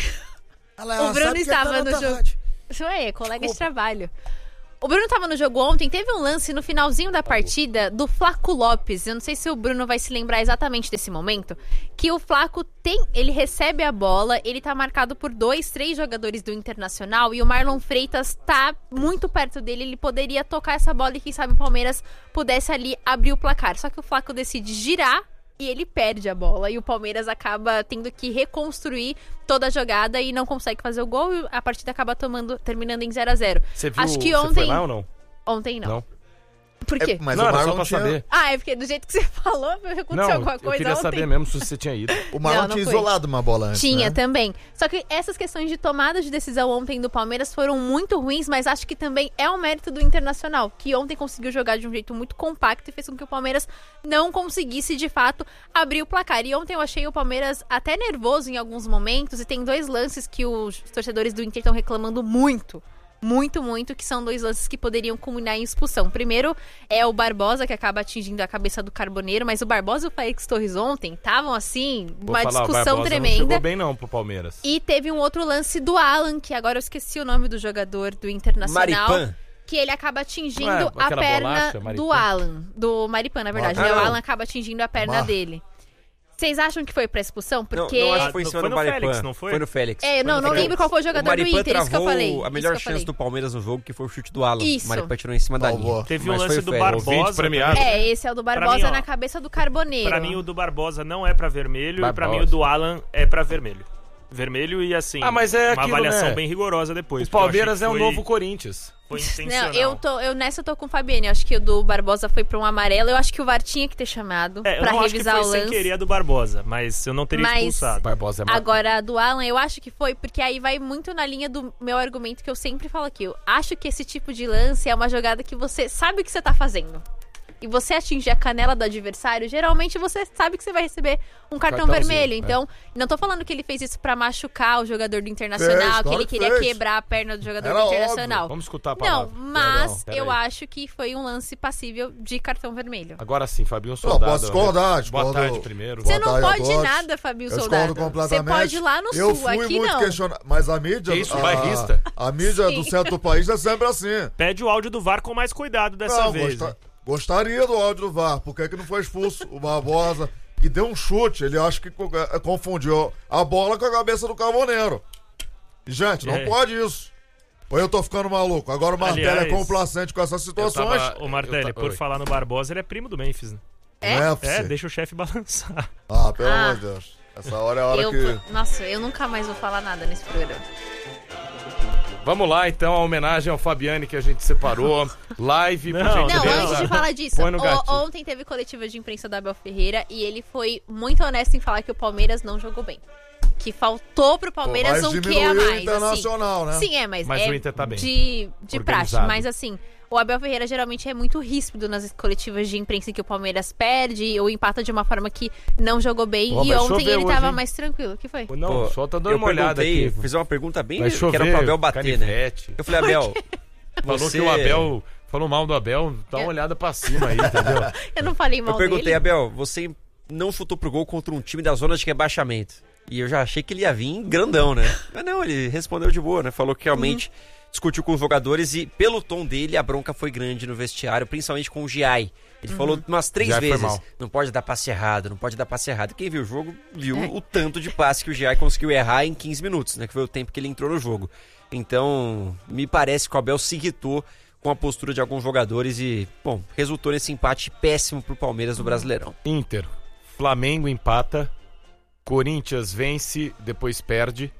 Ela O Bruno sabe que estava tá no outra jogo. rádio. Isso aí, colega de trabalho. O Bruno estava no jogo ontem, teve um lance no finalzinho da partida do Flaco Lopes. Eu não sei se o Bruno vai se lembrar exatamente desse momento. Que o Flaco tem, ele recebe a bola, ele tá marcado por dois, três jogadores do Internacional e o Marlon Freitas tá muito perto dele. Ele poderia tocar essa bola e quem sabe o Palmeiras pudesse ali abrir o placar. Só que o Flaco decide girar e ele perde a bola. E o Palmeiras acaba tendo que reconstruir toda a jogada e não consegue fazer o gol. E a partida acaba tomando, terminando em zero a zero. Você viu, Acho que você ontem... foi lá ou não? Ontem não. Não. Por quê? É, mas não, o era só Marlon pra tinha... saber. Ah, é porque do jeito que você falou, aconteceu Não, alguma eu coisa queria ontem. saber mesmo se você tinha ido. O Marlon Não, não tinha foi. isolado uma bola antes, Tinha né? também. Só que essas questões de tomada de decisão ontem do Palmeiras foram muito ruins, mas acho que também é um mérito do Internacional, que ontem conseguiu jogar de um jeito muito compacto e fez com que o Palmeiras não conseguisse, de fato, abrir o placar. E ontem eu achei o Palmeiras até nervoso em alguns momentos, e tem dois lances que os torcedores do Inter estão reclamando muito. Muito, muito, que são dois lances que poderiam culminar em expulsão. Primeiro é o Barbosa, que acaba atingindo a cabeça do Carboneiro, mas o Barbosa e o Félix Torres ontem estavam, assim, Vou uma falar, o discussão Barbosa tremenda. Não chegou bem não pro Palmeiras. E teve um outro lance do Alan, que agora eu esqueci o nome do jogador do Internacional. Maripan. Que ele acaba atingindo Ué, a aquela perna bolacha, Maripan? do Alan. Do Maripan, na verdade. Ah, né? O não. Alan acaba atingindo a perna Mar- dele. Vocês acham que foi pra expulsão? Porque... Não, não acho Ah, que foi em não cima foi do no Maripan. Félix, não foi? Foi no Félix. É, não, Foi no não Félix. lembro qual foi o jogador do Maripan Inter, isso que eu travou falei. a isso melhor que eu chance falei. do Palmeiras no jogo, que foi o chute do Alan. Isso. O Maripan tirou em cima da Salvou. linha. Teve um Mas foi lance o do Félix. Ouvinte Barbosa. premiado. também. É, esse é o do Barbosa mim, ó, na cabeça do Carboneiro. Pra mim, o do Barbosa não é pra vermelho e pra Barbosa. mim o do Alan é pra vermelho. Vermelho e assim, Ah, mas é uma aquilo, avaliação né? bem rigorosa depois. O porque eu achei Palmeiras que é o foi- novo Corinthians. Foi intencional. Não, eu, tô, eu nessa eu tô com o Fabiane. Eu acho que o do Barbosa foi pra um amarelo. Eu acho que o V A R tinha que ter chamado É, eu pra não acho que revisar foi o sem lance. querer a do Barbosa, mas eu não teria Mas- expulsado. Barbosa é mais... Agora, a do Alan, eu acho que foi, porque aí vai muito na linha do meu argumento que eu sempre falo aqui. Eu acho que esse tipo de lance é uma jogada que você sabe o que você tá fazendo. E você atingir a canela do adversário, geralmente você sabe que você vai receber um cartão Cartãozinho, vermelho. é. Então, não tô falando que ele fez isso pra machucar o jogador do Internacional, Fez, que claro ele que queria fez. quebrar a perna do jogador Era do óbvio. Internacional. Vamos escutar a Não, palavra. mas Pera eu aí. acho que foi um lance passível de cartão vermelho. Agora sim, Fabinho Não, Soldado. posso discordar, Boa discordo. tarde primeiro. Você Boa não tarde a pode todos. nada, Fabio Eu Soldado. discordo completamente. Você pode ir lá no Eu sul, fui aqui muito não. questionado. Mas a mídia... Que isso, a, bairrista? A mídia Sim. do centro do país é sempre assim. Pede o áudio do V A R com mais cuidado dessa Não, vez. gosta- né? Gostaria do áudio do V A R. Por que, que não foi expulso o Barbosa? Que deu um chute. Ele acho que co- eh, confundiu a bola com a cabeça do Carboneiro. Gente, não É. pode isso. Ou eu tô ficando maluco? Agora o Martelli Aliás, é complacente com essas situações. tava- Ô, Martelli, Eu ta- por Oi. falar no Barbosa, ele é primo do Memphis, né? É? Não É, Fê? deixa o chefe balançar. Ah, pelo Ah. amor de Deus. Essa hora é a hora Eu, que... Nossa, eu nunca mais vou falar nada nesse programa. Vamos lá, então, a homenagem ao Fabiane que a gente separou. Live, por Não, Não, gentileza. antes de falar disso, Põe no o- gatilho. ontem teve coletiva de imprensa do Abel Ferreira e ele foi muito honesto em falar que o Palmeiras não jogou bem. Que faltou pro Palmeiras Mas um que a diminuiu o mais. Internacional, assim. né? Sim, é, mas, Mas é o Inter tá bem. de, de praxe. Organizado. Mas assim, o Abel Ferreira geralmente é muito ríspido nas coletivas de imprensa em que o Palmeiras perde ou empata de uma forma que não jogou bem. Ó, e vai ontem chover ele hoje, tava hein? mais tranquilo. O que foi? Não, Pô, só tá dando eu uma olhada perguntei, aqui. Fiz uma pergunta bem Vai que chover, era pro Abel bater, né? canivete. Eu falei, Abel, Falou você... que o Abel falou mal do Abel, dá uma olhada pra cima aí, entendeu? Eu não falei mal Eu perguntei, dele. Abel, você não chutou pro gol contra um time da zona de rebaixamento. E eu já achei que ele ia vir grandão, né? Mas não, ele respondeu de boa, né? Falou que realmente discutiu com os jogadores e, pelo tom dele, a bronca foi grande no vestiário, principalmente com o Giai. Ele falou umas três Giai foi vezes, mal. não pode dar passe errado, não pode dar passe errado. Quem viu o jogo viu o tanto de passe que o Giai conseguiu errar em quinze minutos, né? Que foi o tempo que ele entrou no jogo. Então, me parece que o Abel se irritou com a postura de alguns jogadores e, bom, resultou nesse empate péssimo pro Palmeiras no Brasileirão. Inter, Flamengo empata, Corinthians vence, depois perde,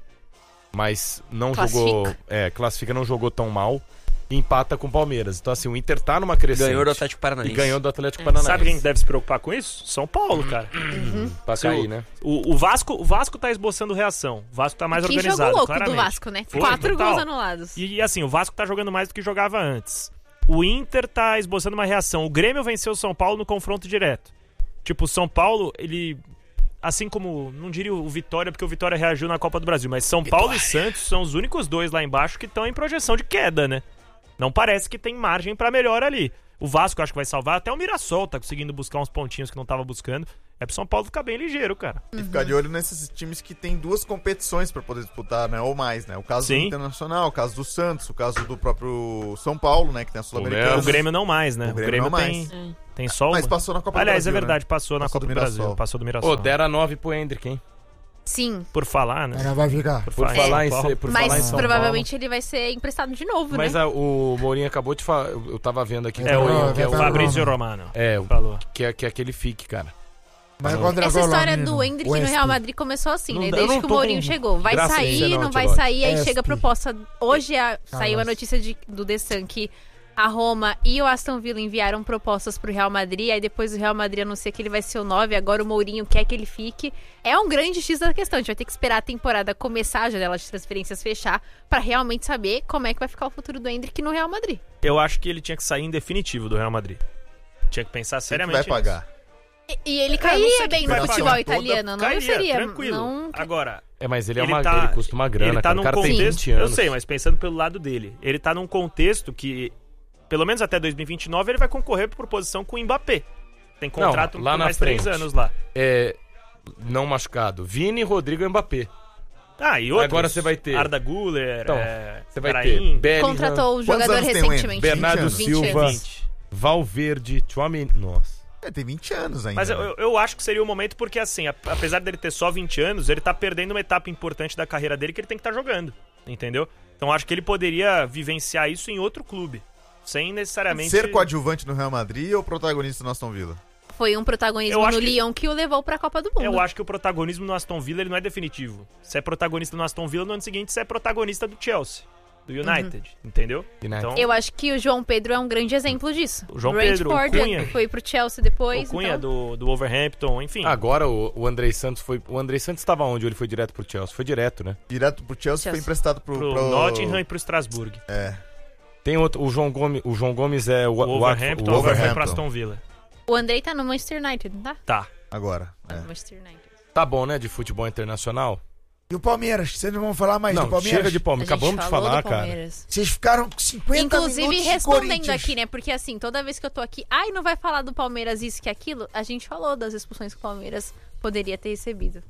mas não Classifica. jogou, é, classifica, não jogou tão mal, e empata com o Palmeiras. Então assim, o Inter tá numa crescente. Ganhou do Atlético Paranaense. E ganhou do Atlético Paranaense. Sabe quem deve se preocupar com isso? São Paulo, cara. Uhum. Pra Se cair, o, né? O, o Vasco, o Vasco tá esboçando reação. O Vasco tá mais Que organizado, jogo louco claramente. do Vasco, né? Foi, Quatro total. gols anulados. E, e assim, o Vasco tá jogando mais do que jogava antes. O Inter tá esboçando uma reação. O Grêmio venceu o São Paulo no confronto direto. Tipo, o São Paulo, ele... Assim como, não diria o Vitória, porque o Vitória reagiu na Copa do Brasil, mas São Paulo e Santos são os únicos dois lá embaixo que estão em projeção de queda, né? Não parece que tem margem pra melhor ali. O Vasco acho que vai salvar, até o Mirassol tá conseguindo buscar uns pontinhos que não tava buscando. É pro São Paulo ficar bem ligeiro, cara. E ficar de olho nesses times que tem duas competições pra poder disputar, né? Ou mais, né? O caso Sim. do Internacional, o caso do Santos, o caso do próprio São Paulo, né? Que tem a Sul-Americana. O Grêmio não mais, né? O Grêmio não tem, mais. tem só Mas uma. passou na Copa Aliás, do Brasil, é verdade, né? passou na Passou Copa do do Brasil. Mirassol. Passou do Mirassol. Ô, deram a nove pro Hendrick, hein? Sim. Por falar, né? Ela vai ficar. Por falar em falar em, São Paulo. ser- por falar em Mas São provavelmente ele vai ser emprestado de novo, Mas né? a- o Mourinho acabou de falar, eu, eu tava vendo aqui. É, o, que é o Vai Fabrício pra Romano. É, o- Falou. que é, que é aquele fique, cara. Mas quando Essa agora lá, história menino, do Endrick o no S P. Real Madrid começou assim, Não né? dá- eu Desde não que o tô Mourinho com chegou. Vai graça sair, nisso, não, não vai Ancelotti. sair, aí S P. chega a proposta. Hoje a- saiu a Carlos. notícia de- do The Sun que a Roma e o Aston Villa enviaram propostas pro Real Madrid, aí depois o Real Madrid anuncia que ele vai ser o nove, agora o Mourinho quer que ele fique. É um grande X da questão, a gente vai ter que esperar a temporada começar, a janela de transferências fechar, pra realmente saber como é que vai ficar o futuro do Endrick no Real Madrid. Eu acho que ele tinha que sair em definitivo do Real Madrid. Tinha que pensar Quem que seriamente vai nisso. pagar? E, e ele É, não cairia sei bem quem no vai futebol pagar. italiano, não Cairia, seria... tranquilo. Não... Agora, É, mas ele, é Ele uma, tá- ele custa uma grana, ele tá cara. num O cara tem contexto, vinte anos. eu sei, mas pensando pelo lado dele, ele tá num contexto que, pelo menos até dois mil e vinte e nove, ele vai concorrer por posição com o Mbappé. Tem contrato Não, lá por na mais frente. três anos lá. É, não machucado. Vini, Rodrigo e Mbappé. Ah, e outros, Agora você vai ter- Arda Güler, Então, é, você vai Brahim, ter Bellingham, Contratou o Quantos jogador anos tem o recentemente. Endrick? Bernardo vinte anos. Silva, vinte. Valverde, Tchouaméni. Nossa. É, tem vinte anos ainda. Mas eu, né? eu- eu acho que seria o momento porque, assim, a- apesar dele ter só vinte anos, ele tá perdendo uma etapa importante da carreira dele que ele tem que estar jogando, entendeu? Então acho que ele poderia vivenciar isso em outro clube, sem necessariamente... Ser coadjuvante no Real Madrid ou protagonista no Aston Villa? Foi um protagonismo Eu no acho que- Lyon que o levou pra Copa do Mundo. Eu acho que o protagonismo no Aston Villa ele não é definitivo. Se é protagonista no Aston Villa, no ano seguinte você é protagonista do Chelsea, do United, entendeu? United. Então, Eu acho que o João Pedro é um grande exemplo disso. O João Pedro, o Brentford Cunha. foi pro Chelsea depois. o Cunha então... do, do Wolverhampton, enfim. Agora o, o Andrei Santos foi. O Andrei Santos estava onde? Ou ele foi direto pro Chelsea? Foi direto, né? Direto pro Chelsea, Chelsea. foi emprestado pro... pro pro... Nottingham e pro Strasbourg. É. Tem outro. O João Gomes, o João Gomes é o, O Wolverhampton, o agora foi Wolverhampton. pro Aston Villa. O Andrei tá no Manchester United, não tá? Tá. Agora. Tá É. no Manchester United. Tá bom, né? De futebol internacional. E o Palmeiras? Vocês não vão falar mais Não, do Palmeiras? chega de A Palmeiras. gente Acabamos de falou falar, do cara. Palmeiras. Vocês ficaram com cinquenta Inclusive, minutos de respondendo Corinthians. aqui, né? Porque assim, toda vez que eu tô aqui, ai, não vai falar do Palmeiras isso que aquilo, a gente falou das expulsões que o Palmeiras poderia ter recebido.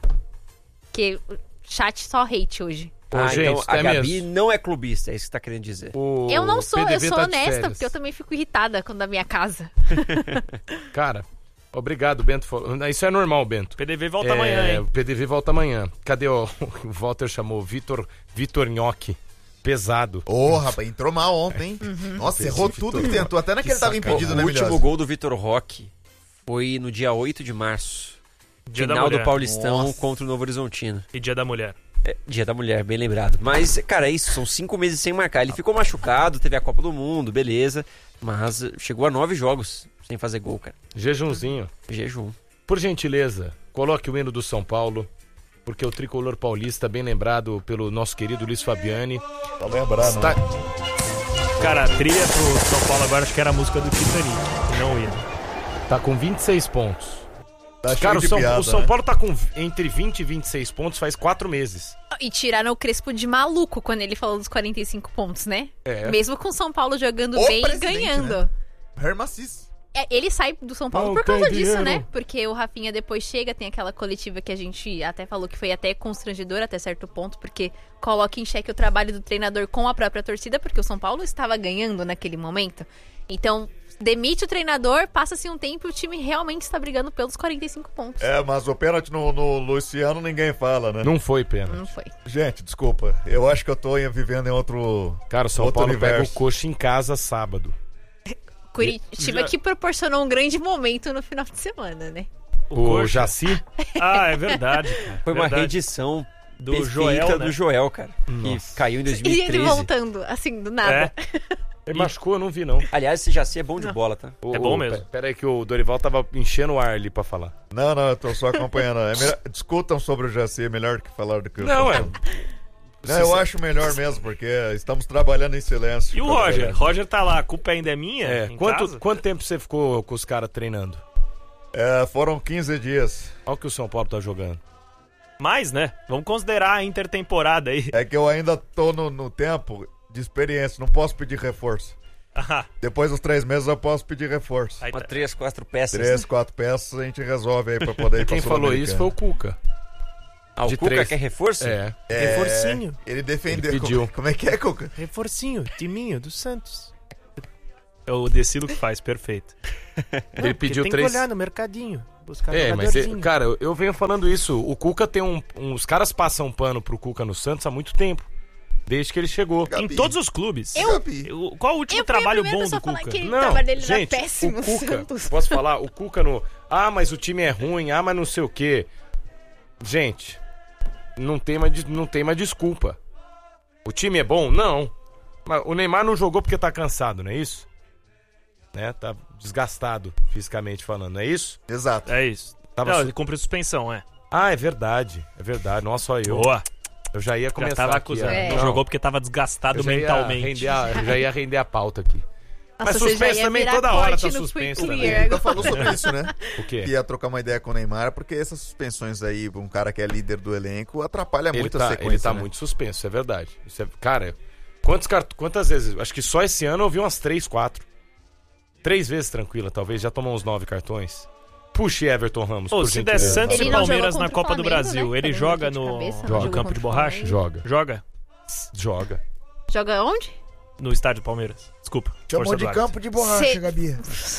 Que o chat só hate hoje. Ô, Ah, gente, então a é Gabi mesmo. não é clubista, é isso que você tá querendo dizer. O Eu não sou, P D eu V sou tá de honesta, férias. porque eu também fico irritada quando a minha casa. Cara, obrigado, Bento. falou- Isso é normal, Bento. P D V volta É, amanhã, hein? O P D V volta amanhã. Cadê o, o Walter chamou? Vitor, Vitor Nhoque. Pesado. Ô, rapaz, entrou mal ontem, hein? Nossa, errou tudo que tentou. Até naquele tava impedido, o né, último Milhões? gol do Vitor Roque foi no dia oito de março. Dia da Final do Mulher. Paulistão Nossa. contra o Novo Horizontino. E Dia da Mulher. É, dia da Mulher, bem lembrado. Mas, cara, é isso, são cinco meses sem marcar. Ele ficou machucado, teve a Copa do Mundo, beleza. Mas eh, chegou a nove jogos sem fazer gol, cara. Jejunzinho. Jejum. Por gentileza, coloque o hino do São Paulo, porque o tricolor paulista, bem lembrado pelo nosso querido Luiz Fabiani, Tá lembrando. está... Cara, a trilha pro São Paulo agora acho que era a música do Titanic, e não o hino. tá com vinte e seis pontos. Tá cheio Cara, o de São, piada, o São né? Paulo tá com entre vinte e vinte e seis pontos faz quatro meses. E tiraram o Crespo de maluco quando ele falou dos quarenta e cinco pontos, né? É. Mesmo com o São Paulo jogando O bem e presidente, ganhando. né? Hermacis. É, ele sai do São Paulo Não por causa tem disso, dinheiro. né? Porque o Rafinha depois chega, tem aquela coletiva que a gente até falou que foi até constrangedora até certo ponto, porque coloca em xeque o trabalho do treinador com a própria torcida, porque o São Paulo estava ganhando naquele momento. Então, demite o treinador, passa-se um tempo e o time realmente está brigando pelos quarenta e cinco pontos. É, mas o pênalti no, no Luciano ninguém fala, né? Não foi pênalti. Não foi. Gente, desculpa. Eu acho que eu tô vivendo em outro. Cara, o São outro Paulo universo. pega o Coxa em casa sábado. Curitiba Já- que proporcionou um grande momento no final de semana, né? O, Coxa. Jaci? Ah, é verdade, cara. Foi uma Verdade. reedição Do perfeita Joel, né? do Joel, cara. Nossa. Que caiu em dois mil E e ele treze. voltando, assim, do nada. Ele machucou, eu não vi, não. Aliás, esse Jaci é bom de bola, tá? O- É bom o- mesmo. pe- Pera aí que o Dorival tava enchendo o ar ali pra falar. Não, não, eu tô só acompanhando. É melhor- Discutam sobre o Jaci, é melhor do que falar do que eu Não, tô é. falando. Não, eu acho melhor mesmo, porque estamos trabalhando em silêncio. E o Pra Roger? galera. Roger tá lá, a culpa ainda é minha? É, em quanto, casa? quanto tempo você ficou com os caras treinando? É, foram quinze dias. Olha o que o São Paulo tá jogando. Mais, né? Vamos considerar a intertemporada aí. É que eu ainda tô no, no tempo de experiência, não posso pedir reforço. Ah, Depois dos três meses eu posso pedir reforço. aí Uma tá. três, quatro peças. Três, quatro peças a gente resolve aí pra poder ir pra Quem falou isso foi o Cuca. Ah, o de Cuca três. quer reforço? É. É, Reforcinho. Ele defendeu. Ele pediu. Como, como é que é, Cuca? Reforcinho, timinho do Santos. É o Decilo que faz, perfeito. Ele pediu tem três. que olhar no mercadinho, buscar É, mas, jogadorzinho. é, cara, eu, eu venho falando isso. O Cuca tem um, um. Os caras passam pano pro Cuca no Santos há muito tempo. Desde que ele chegou. Em todos os clubes. Gabi. Eu- Qual o último Eu fui a trabalho primeira bom pessoa do a falar Cuca? que o Não, trabalho dele gente, era péssimo, o Cuca, Santos. posso falar? O Cuca no... Ah, mas o time é ruim, ah, mas não sei o quê. Gente, não tem mais, não tem mais desculpa. O time é bom? Não. Mas o Neymar não jogou porque tá cansado, não é isso? Né? Tá desgastado, fisicamente falando, não é isso? Exato. É isso. Tava Não, su- ele cumpriu suspensão, é. Ah, é verdade, é verdade, não é só eu. Boa. Eu já ia Já começar tava aqui. acusando. a- É. Não, Não, jogou porque tava desgastado eu já ia mentalmente. render a- eu já ia render a pauta aqui. Nossa, Mas você já suspenso ia também virar toda hora corte tá no suspenso Twitter também. agora. Ainda falou sobre isso, né? O quê? Que ia trocar uma ideia com o Neymar, porque essas suspensões aí, um cara que é líder do elenco, atrapalha Ele muito tá, a sequência. ele tá né? muito suspenso, é verdade. Isso é, cara, quantos cart... quantas vezes? Acho que só esse ano eu vi umas três, quatro. Três vezes tranquila, talvez. Já tomou uns nove cartões. Puxe Everton Ramos, Ô, por se der gentileza. Santos Ele e não Palmeiras jogou na contra o Copa do Flamengo, Brasil, né? ele Também joga de no, cabeça, no Joga. campo de contra o borracha? Flamengo. Joga, Joga joga. Joga onde? no estádio do Palmeiras. Desculpa. Chamou força de do árbitro. campo de borracha, Cê- Gabi.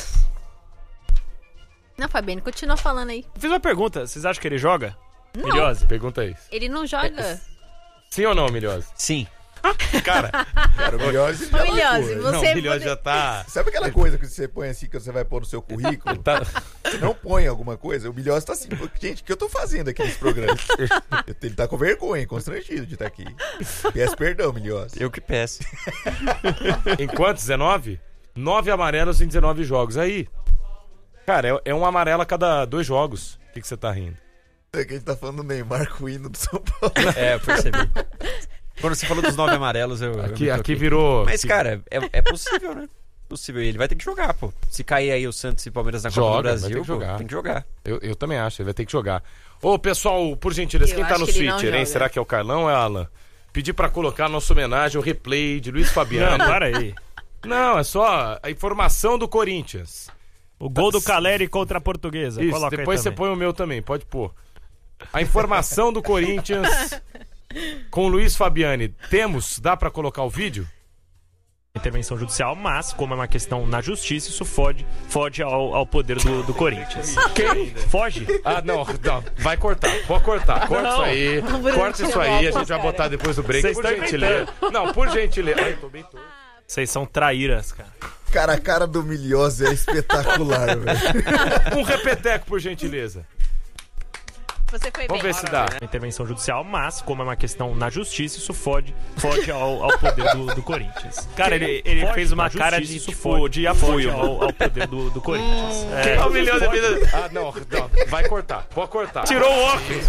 Não, Fabiano, continua falando aí. Fiz uma pergunta, vocês acham que ele joga? Não. Milhose? Pergunta aí. Ele não joga. Sim ou não, Milhose? Sim. Cara, Cara, o Milhose já Ô, Milhose, foi. não, você... o Milhose já tá... Sabe aquela coisa que você põe assim, que você vai pôr no seu currículo? tá... Você não põe alguma coisa? O Milhose tá assim, gente, o que eu tô fazendo aqui nesse programa? Eu- Ele tá com vergonha, constrangido de estar aqui. Peço perdão, Milhose. Eu que peço. Em quantos? dezenove? nove amarelos em dezenove jogos. Aí, cara, é, é um amarelo a cada dois jogos. O que, que você tá rindo? É que a gente tá falando do Neymar com o hino do São Paulo. É, eu percebi. Quando você falou dos nove amarelos, eu. eu Aqui, me aqui toquei. virou... Mas, cara, é, é possível, né? Possível. Ele vai ter que jogar, pô. Se cair aí o Santos e o Palmeiras na Copa Joga, do vai Brasil, ter que pô, jogar. tem que jogar. Eu, eu também acho, ele vai ter que jogar. Ô, pessoal, por gentileza, Eu quem tá acho no que ele não Twitter, hein? joga. Será que é o Carlão ou é o Alan? Pedir pra colocar a nossa homenagem, o replay de Luiz Fabiano. Não, para aí. Não, é só a informação do Corinthians. O gol do Caleri contra a Portuguesa. Isso, Coloca aí depois você também. põe o meu também, pode pôr. A informação do Corinthians com o Luiz Fabiani. Temos? Dá pra colocar o vídeo? Intervenção judicial, mas como é uma questão na justiça, isso fode, fode ao, ao poder do, do Corinthians. Quem? Foge? Ah, não, não, vai cortar, pode cortar, corta Não. isso aí, Não, Bruno, corta isso tira aí, a óculos, gente vai cara. botar depois do break, Vocês por estão gentileza. Não, por gentileza. Ai, tô bem torto. Vocês são traíras, cara. Cara, a cara do Milhose é espetacular, velho. Um repeteco, por gentileza. Você foi Vamos bem. ver se dá. Intervenção judicial, mas como é uma questão na justiça, isso fode, fode ao, ao poder do, do Corinthians. Cara, ele, ele Fode fez uma na cara justiça, de, isso tipo, fode. de apoio ao, ao poder do, do Corinthians. É. Ah, o milhão de vida. Ah, não, não, vai cortar, pode cortar. Tirou o óculos.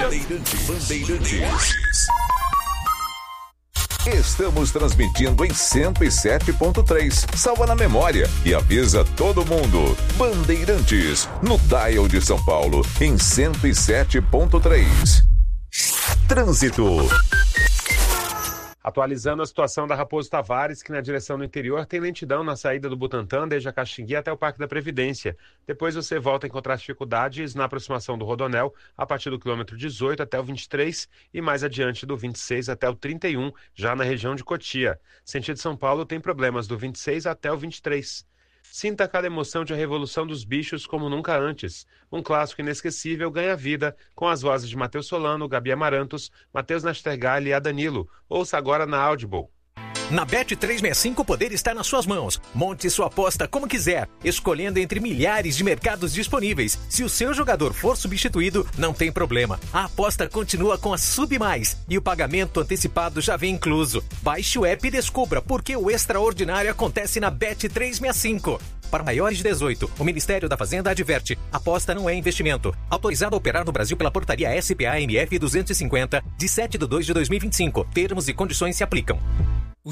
Estamos transmitindo em cento e sete ponto três. Salva na memória e avisa todo mundo. Bandeirantes, no dial de São Paulo, em cento e sete ponto três. Trânsito. Atualizando a situação da Raposo Tavares, que na direção do interior tem lentidão na saída do Butantã, desde a Caxingui até o Parque da Previdência. Depois você volta a encontrar dificuldades na aproximação do Rodonel, a partir do quilômetro dezoito até o vinte e três e mais adiante do vinte e seis até o trinta e um, já na região de Cotia. Sentido São Paulo tem problemas do vinte e seis até o vinte e três. Sinta cada emoção de A Revolução dos Bichos como nunca antes. Um clássico inesquecível ganha vida com as vozes de Matheus Solano, Gabi Amarantos, Matheus Nastergalli e Adanilo. Ouça agora na Audible. Na Bet trezentos e sessenta e cinco o poder está nas suas mãos. Monte sua aposta como quiser, escolhendo entre milhares de mercados disponíveis. Se o seu jogador for substituído, não tem problema. A aposta continua com a Submais e o pagamento antecipado já vem incluso. Baixe o app e descubra por que o extraordinário acontece na Bet trezentos e sessenta e cinco. Para maiores de dezoito, o Ministério da Fazenda adverte: aposta não é investimento. Autorizado a operar no Brasil pela portaria S P A M F duzentos e cinquenta, de sete de dois de dois mil e vinte e cinco. Termos e condições se aplicam.